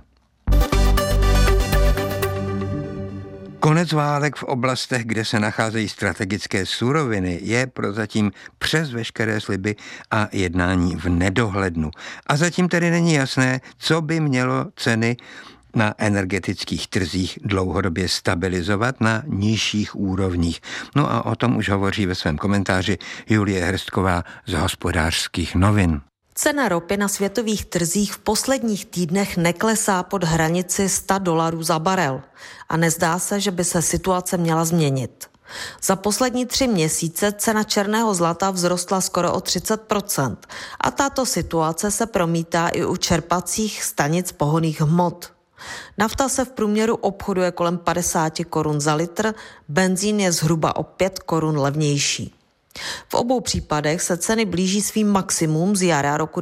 Konec válek v oblastech, kde se nacházejí strategické suroviny, je prozatím přes veškeré sliby a jednání v nedohlednu. A zatím tedy není jasné, co by mělo ceny na energetických trzích dlouhodobě stabilizovat na nižších úrovních. No a o tom už hovoří ve svém komentáři Julie Hrstková z Hospodářských novin. Cena ropy na světových trzích v posledních týdnech neklesá pod hranici $100 za barel a nezdá se, že by se situace měla změnit. Za poslední 3 měsíce cena černého zlata vzrostla skoro o 30% a tato situace se promítá i u čerpacích stanic pohonných hmot. Nafta se v průměru obchoduje kolem 50 korun za litr, benzín je zhruba o 5 korun levnější. V obou případech se ceny blíží svým maximum z jara roku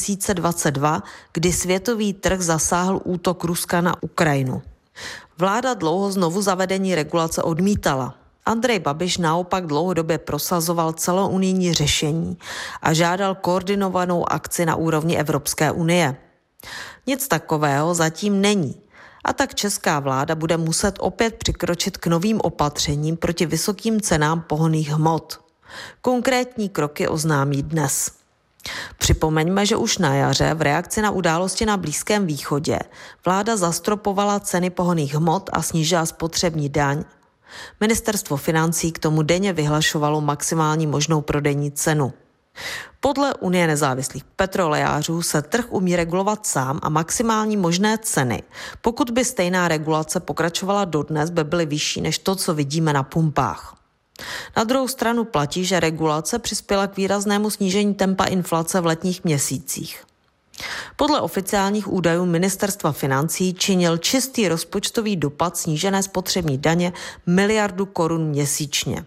2022, kdy světový trh zasáhl útok Ruska na Ukrajinu. Vláda dlouho znovu zavedení regulace odmítala. Andrej Babiš naopak dlouhodobě prosazoval celounijní řešení a žádal koordinovanou akci na úrovni Evropské unie. Nic takového zatím není. A tak česká vláda bude muset opět přikročit k novým opatřením proti vysokým cenám pohonných hmot. Konkrétní kroky oznámí dnes. Připomeňme, že už na jaře v reakci na události na Blízkém východě vláda zastropovala ceny pohonných hmot a snížila spotřební daň. Ministerstvo financí k tomu denně vyhlašovalo maximální možnou prodejní cenu. Podle Unie nezávislých petrolejářů se trh umí regulovat sám a maximální možné ceny, pokud by stejná regulace pokračovala dodnes, by byly vyšší než to, co vidíme na pumpách. Na druhou stranu platí, že regulace přispěla k výraznému snížení tempa inflace v letních měsících. Podle oficiálních údajů Ministerstva financí činil čistý rozpočtový dopad snížené spotřební daně 1 miliardu korun měsíčně.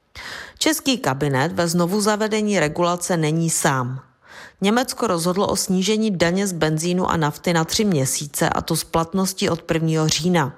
Český kabinet ve znovu zavedení regulace není sám. Německo rozhodlo o snížení daně z benzínu a nafty na 3 měsíce, a to s platností od 1. října.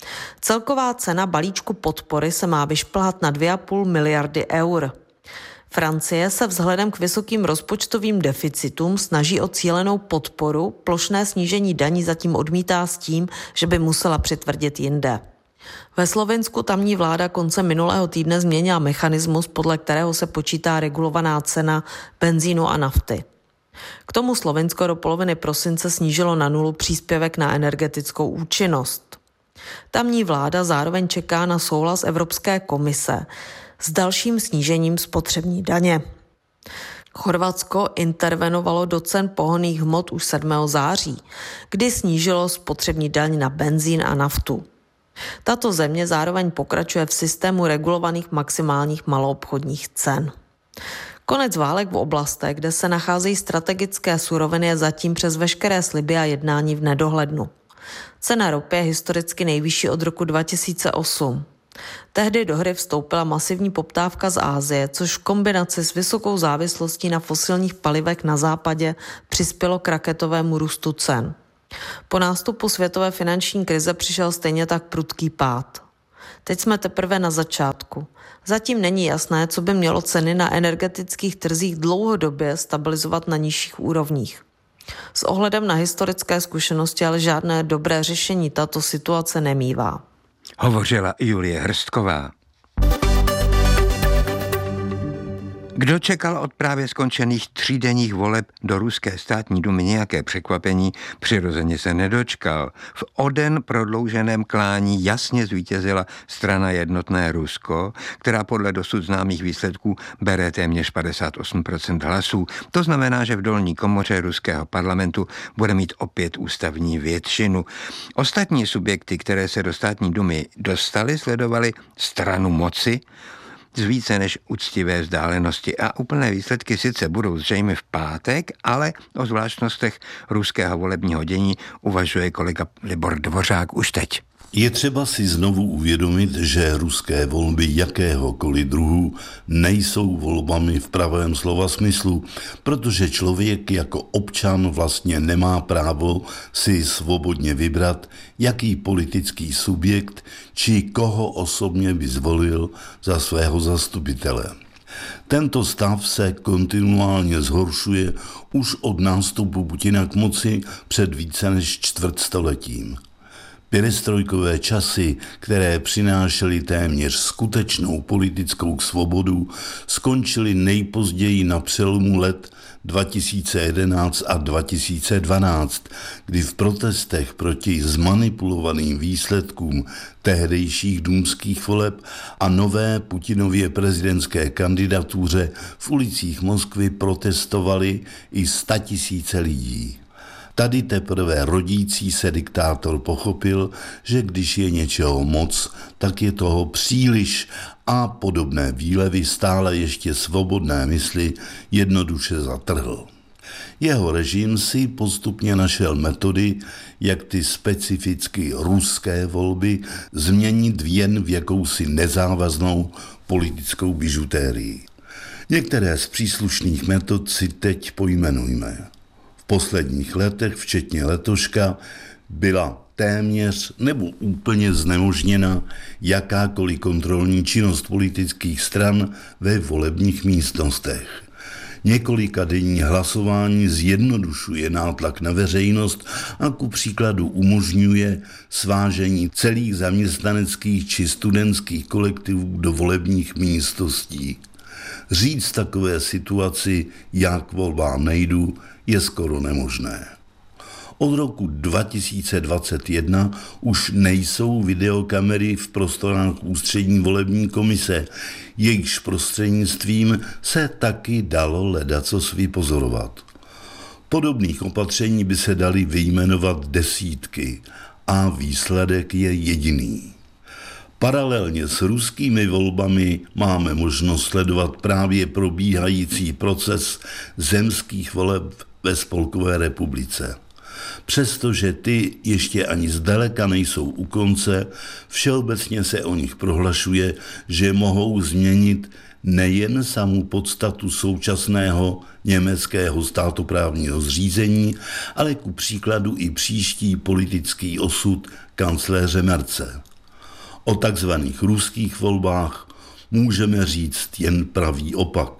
Celková cena balíčku podpory se má vyšplhat na 2,5 miliardy eur. Francie se vzhledem k vysokým rozpočtovým deficitům snaží o cílenou podporu, plošné snížení daní zatím odmítá s tím, že by musela přitvrdit jinde. Ve Slovinsku tamní vláda koncem minulého týdne změnila mechanismus, podle kterého se počítá regulovaná cena benzínu a nafty. K tomu Slovinsko do poloviny prosince snížilo na nulu příspěvek na energetickou účinnost. Tamní vláda zároveň čeká na souhlas Evropské komise s dalším snížením spotřební daně. Chorvatsko intervenovalo do cen pohonných hmot už 7. září, kdy snížilo spotřební daň na benzín a naftu. Tato země zároveň pokračuje v systému regulovaných maximálních maloobchodních cen. Konec válek v oblastech, kde se nacházejí strategické suroviny, je zatím přes veškeré sliby a jednání v nedohlednu. Cena ropy je historicky nejvyšší od roku 2008. Tehdy do hry vstoupila masivní poptávka z Asie, což v kombinaci s vysokou závislostí na fosilních palivech na západě přispělo k raketovému růstu cen. Po nástupu světové finanční krize přišel stejně tak prudký pád. Teď jsme teprve na začátku. Zatím není jasné, co by mělo ceny na energetických trzích dlouhodobě stabilizovat na nižších úrovních. S ohledem na historické zkušenosti ale žádné dobré řešení tato situace nemívá. Hovořila Julie Hrstková. Kdo čekal od právě skončených 3denních voleb do ruské státní dumy nějaké překvapení, přirozeně se nedočkal. V o den prodlouženém klání jasně zvítězila strana Jednotné Rusko, která podle dosud známých výsledků bere téměř 58% hlasů. To znamená, že v dolní komoře ruského parlamentu bude mít opět ústavní většinu. Ostatní subjekty, které se do státní dumy dostaly, sledovaly stranu moci z více než úctivé vzdálenosti a úplné výsledky sice budou zřejmě v pátek, ale o zvláštnostech ruského volebního dění uvažuje kolega Libor Dvořák už teď. Je třeba si znovu uvědomit, že ruské volby jakéhokoliv druhu nejsou volbami v pravém slova smyslu, protože člověk jako občan vlastně nemá právo si svobodně vybrat, jaký politický subjekt či koho osobně by zvolil za svého zastupitele. Tento stav se kontinuálně zhoršuje už od nástupu Putina k moci před více než čtvrtstoletím. Perestrojkové časy, které přinášely téměř skutečnou politickou svobodu, skončily nejpozději na přelomu let 2011 a 2012, kdy v protestech proti zmanipulovaným výsledkům tehdejších důmských voleb a nové Putinově prezidentské kandidatuře v ulicích Moskvy protestovali i 100 000 lidí. Tady teprve rodící se diktátor pochopil, že když je něčeho moc, tak je toho příliš a podobné výlevy stále ještě svobodné mysli jednoduše zatrhl. Jeho režim si postupně našel metody, jak ty specificky ruské volby změnit jen v jakousi nezávaznou politickou bižutérii. Některé z příslušných metod si teď pojmenujme. V posledních letech, včetně letoška, byla téměř nebo úplně znemožněna jakákoliv kontrolní činnost politických stran ve volebních místnostech. Několika denní hlasování zjednodušuje nátlak na veřejnost a ku příkladu umožňuje svážení celých zaměstnaneckých či studentských kolektivů do volebních místností. Říct takové situaci, jak volbám nejdu, je skoro nemožné. Od roku 2021 už nejsou videokamery v prostorách ústřední volební komise, jejichž prostřednictvím se taky dalo ledacos vypozorovat. Podobných opatření by se daly vyjmenovat desítky a výsledek je jediný. Paralelně s ruskými volbami máme možnost sledovat právě probíhající proces zemských voleb ve Spolkové republice. Přestože ty ještě ani zdaleka nejsou u konce, všeobecně se o nich prohlašuje, že mohou změnit nejen samu podstatu současného německého státoprávního zřízení, ale ku příkladu i příští politický osud kancléře Merce. O takzvaných ruských volbách můžeme říct jen pravý opak.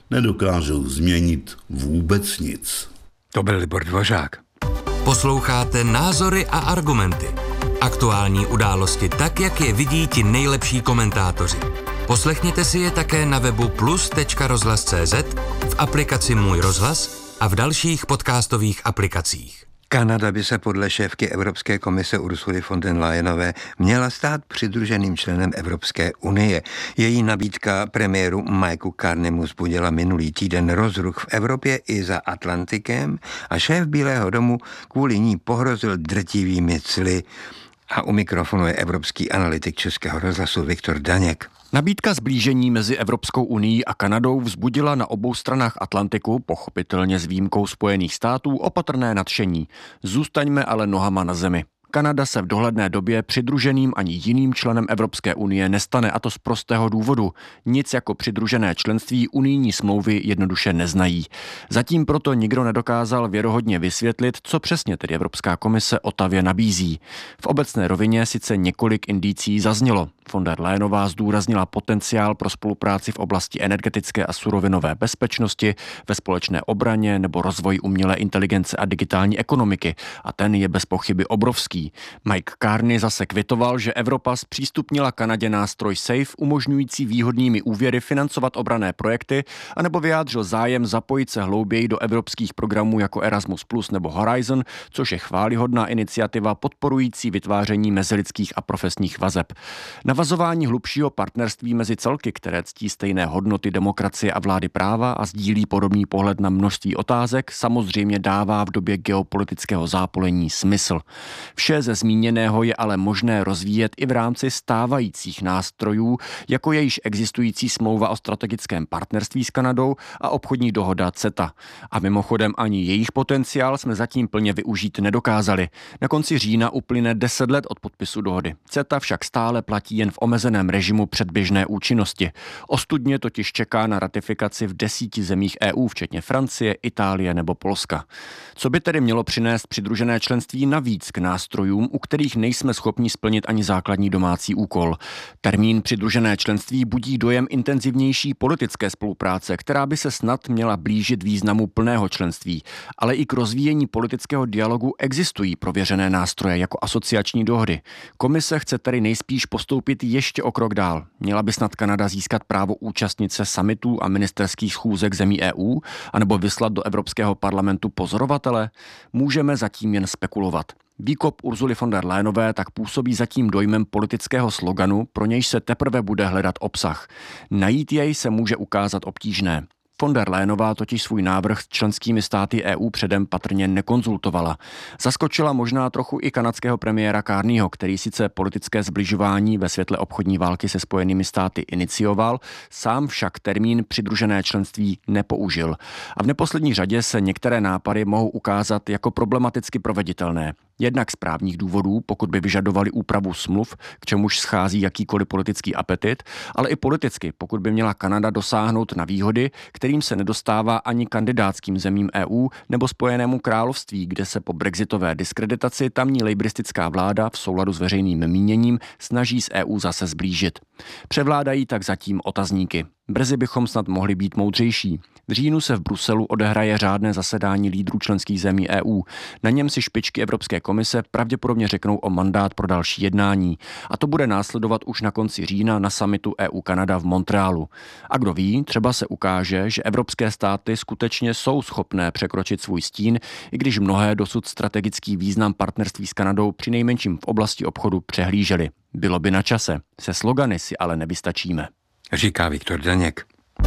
nedokážou změnit vůbec nic. To byl Libor Dvořák. Posloucháte Názory a argumenty. Aktuální události tak, jak je vidí ti nejlepší komentátoři. Poslechněte si je také na webu plus.rozhlas.cz, v aplikaci Můj rozhlas a v dalších podcastových aplikacích. Kanada by se podle šéfky Evropské komise Ursuly von der Leyenové měla stát přidruženým členem Evropské unie. Její nabídka premiéru Mikeu Carneymu vzbudila minulý týden rozruch v Evropě i za Atlantikem a šéf Bílého domu kvůli ní pohrozil drtivými cly. A u mikrofonu je evropský analytik Českého rozhlasu Viktor Daněk. Nabídka sblížení mezi Evropskou unií a Kanadou vzbudila na obou stranách Atlantiku, pochopitelně s výjimkou Spojených států, opatrné nadšení. Zůstaňme ale nohama na zemi. Kanada se v dohledné době přidruženým ani jiným členem Evropské unie nestane, a to z prostého důvodu. Nic jako přidružené členství unijní smlouvy jednoduše neznají. Zatím proto nikdo nedokázal věrohodně vysvětlit, co přesně tedy Evropská komise Otavě nabízí. V obecné rovině sice několik indicí zaznělo. Von der Leyenová zdůraznila potenciál pro spolupráci v oblasti energetické a surovinové bezpečnosti, ve společné obraně nebo rozvoji umělé inteligence a digitální ekonomiky, a ten je bez pochyby obrovský. Mike Carney zase kvitoval, že Evropa zpřístupnila Kanadě nástroj SAFE, umožňující výhodnými úvěry financovat obranné projekty, anebo vyjádřil zájem zapojit se hlouběji do evropských programů jako Erasmus Plus nebo Horizon, což je chvályhodná iniciativa podporující vytváření mezilidských a profesních vazeb. Navazování hlubšího partnerství mezi celky, které ctí stejné hodnoty demokracie a vlády práva a sdílí podobný pohled na množství otázek, samozřejmě dává v době geopolitického zápolení smysl. Vše ze zmíněného je ale možné rozvíjet i v rámci stávajících nástrojů, jako je již existující smlouva o strategickém partnerství s Kanadou a obchodní dohoda CETA. A mimochodem ani jejich potenciál jsme zatím plně využít nedokázali. Na konci října uplyne 10 let od podpisu dohody. CETA však stále platí jen v omezeném režimu předběžné účinnosti. Ostudně totiž čeká na ratifikaci v 10 zemích EU, včetně Francie, Itálie nebo Polska. Co by tedy mělo přinést přidružené členství navíc k nástrojům, u kterých nejsme schopni splnit ani základní domácí úkol? Termín přidružené členství budí dojem intenzivnější politické spolupráce, která by se snad měla blížit významu plného členství, ale i k rozvíjení politického dialogu existují prověřené nástroje jako asociační dohody. Komise chce tedy nejspíš postoupit ještě o krok dál. Měla by snad Kanada získat právo účastnit se summitů a ministerských schůzek zemí EU, anebo vyslat do Evropského parlamentu pozorovatele? Můžeme zatím jen spekulovat. Výkop Ursuly von der Leyenové tak působí zatím dojmem politického sloganu, pro nějž se teprve bude hledat obsah. Najít jej se může ukázat obtížné. Von der Leyenová totiž svůj návrh s členskými státy EU předem patrně nekonzultovala. Zaskočila možná trochu i kanadského premiéra Carneyho, který sice politické zbližování ve světle obchodní války se Spojenými státy inicioval, sám však termín přidružené členství nepoužil. A v neposlední řadě se některé nápady mohou ukázat jako problematicky proveditelné. Jednak z právních důvodů, pokud by vyžadovali úpravu smluv, k čemuž schází jakýkoliv politický apetit, ale i politicky, pokud by měla Kanada dosáhnout na výhody, kterým se nedostává ani kandidátským zemím EU nebo Spojenému království, kde se po brexitové diskreditaci tamní lejbristická vláda v souladu s veřejným míněním snaží s EU zase zblížit. Převládají tak zatím otazníky. Brzy bychom snad mohli být moudřejší. V říjnu se v Bruselu odehraje řádné zasedání lídrů členských zemí EU. Na něm si špičky Evropské komise pravděpodobně řeknou o mandát pro další jednání. A to bude následovat už na konci října na summitu EU-Kanada v Montrealu. A kdo ví, třeba se ukáže, že evropské státy skutečně jsou schopné překročit svůj stín, i když mnohé dosud strategický význam partnerství s Kanadou přinejmenším v oblasti obchodu přehlíželi. Bylo by na čase. Se slogany si ale nevystačíme. Říká Viktor Daněk.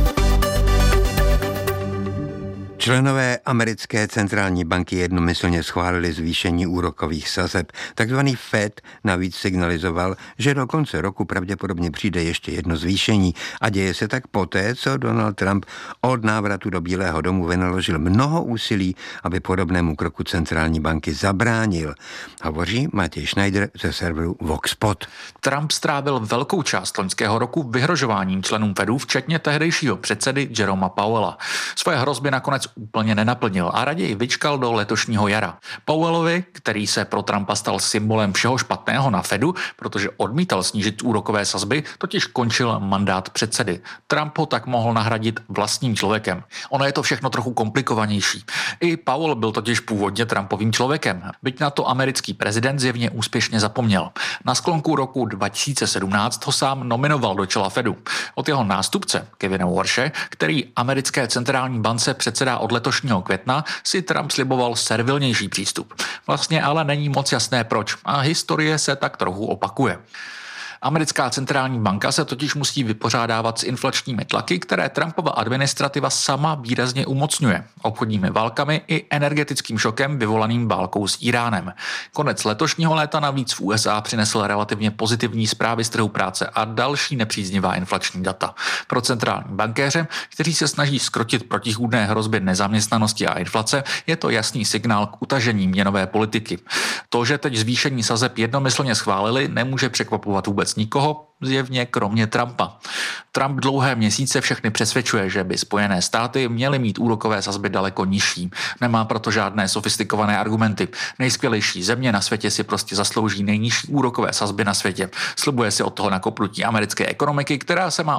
Členové americké centrální banky jednomyslně schválili zvýšení úrokových sazeb. Takzvaný Fed navíc signalizoval, že do konce roku pravděpodobně přijde ještě jedno zvýšení a děje se tak poté, co Donald Trump od návratu do Bílého domu vynaložil mnoho úsilí, aby podobnému kroku centrální banky zabránil. Hovoří Matěj Schneider ze serveru VoxPod. Trump strávil velkou část loňského roku vyhrožováním členům Fedu, včetně tehdejšího předsedy Jeroma Powella. Svoje hrozby nakonec úplně nenaplnil a raději vyčkal do letošního jara. Powellovi, který se pro Trumpa stal symbolem všeho špatného na Fedu, protože odmítal snížit úrokové sazby, totiž končil mandát předsedy. Trump ho tak mohl nahradit vlastním člověkem. Ono je to všechno trochu komplikovanější. I Powell byl totiž původně Trumpovým člověkem, byť na to americký prezident zjevně úspěšně zapomněl. Na sklonku roku 2017 ho sám nominoval do čela Fedu. Od jeho nástupce, Kevina Warshe, který americké centrální bance předsedá od letošního května, si Trump sliboval servilnější přístup. Vlastně ale není moc jasné proč a historie se tak trochu opakuje. Americká centrální banka se totiž musí vypořádávat s inflačními tlaky, které Trumpova administrativa sama výrazně umocňuje. Obchodními válkami i energetickým šokem vyvolaným válkou s Iránem. Konec letošního léta navíc v USA přinesl relativně pozitivní zprávy z trhu práce a další nepříznivá inflační data. Pro centrální bankéře, kteří se snaží zkrotit protichůdné hrozby nezaměstnanosti a inflace, je to jasný signál k utažení měnové politiky. To, že teď zvýšení sazeb jednomyslně schválili, nemůže překvapovat vůbec nikoho, zjevně kromě Trumpa. Trump dlouhé měsíce všechny přesvědčuje, že by Spojené státy měly mít úrokové sazby daleko nižší. Nemá proto žádné sofistikované argumenty. Nejskvělejší země na světě si prostě zaslouží nejnižší úrokové sazby na světě. Slibuje si od toho nakopnutí americké ekonomiky, která se má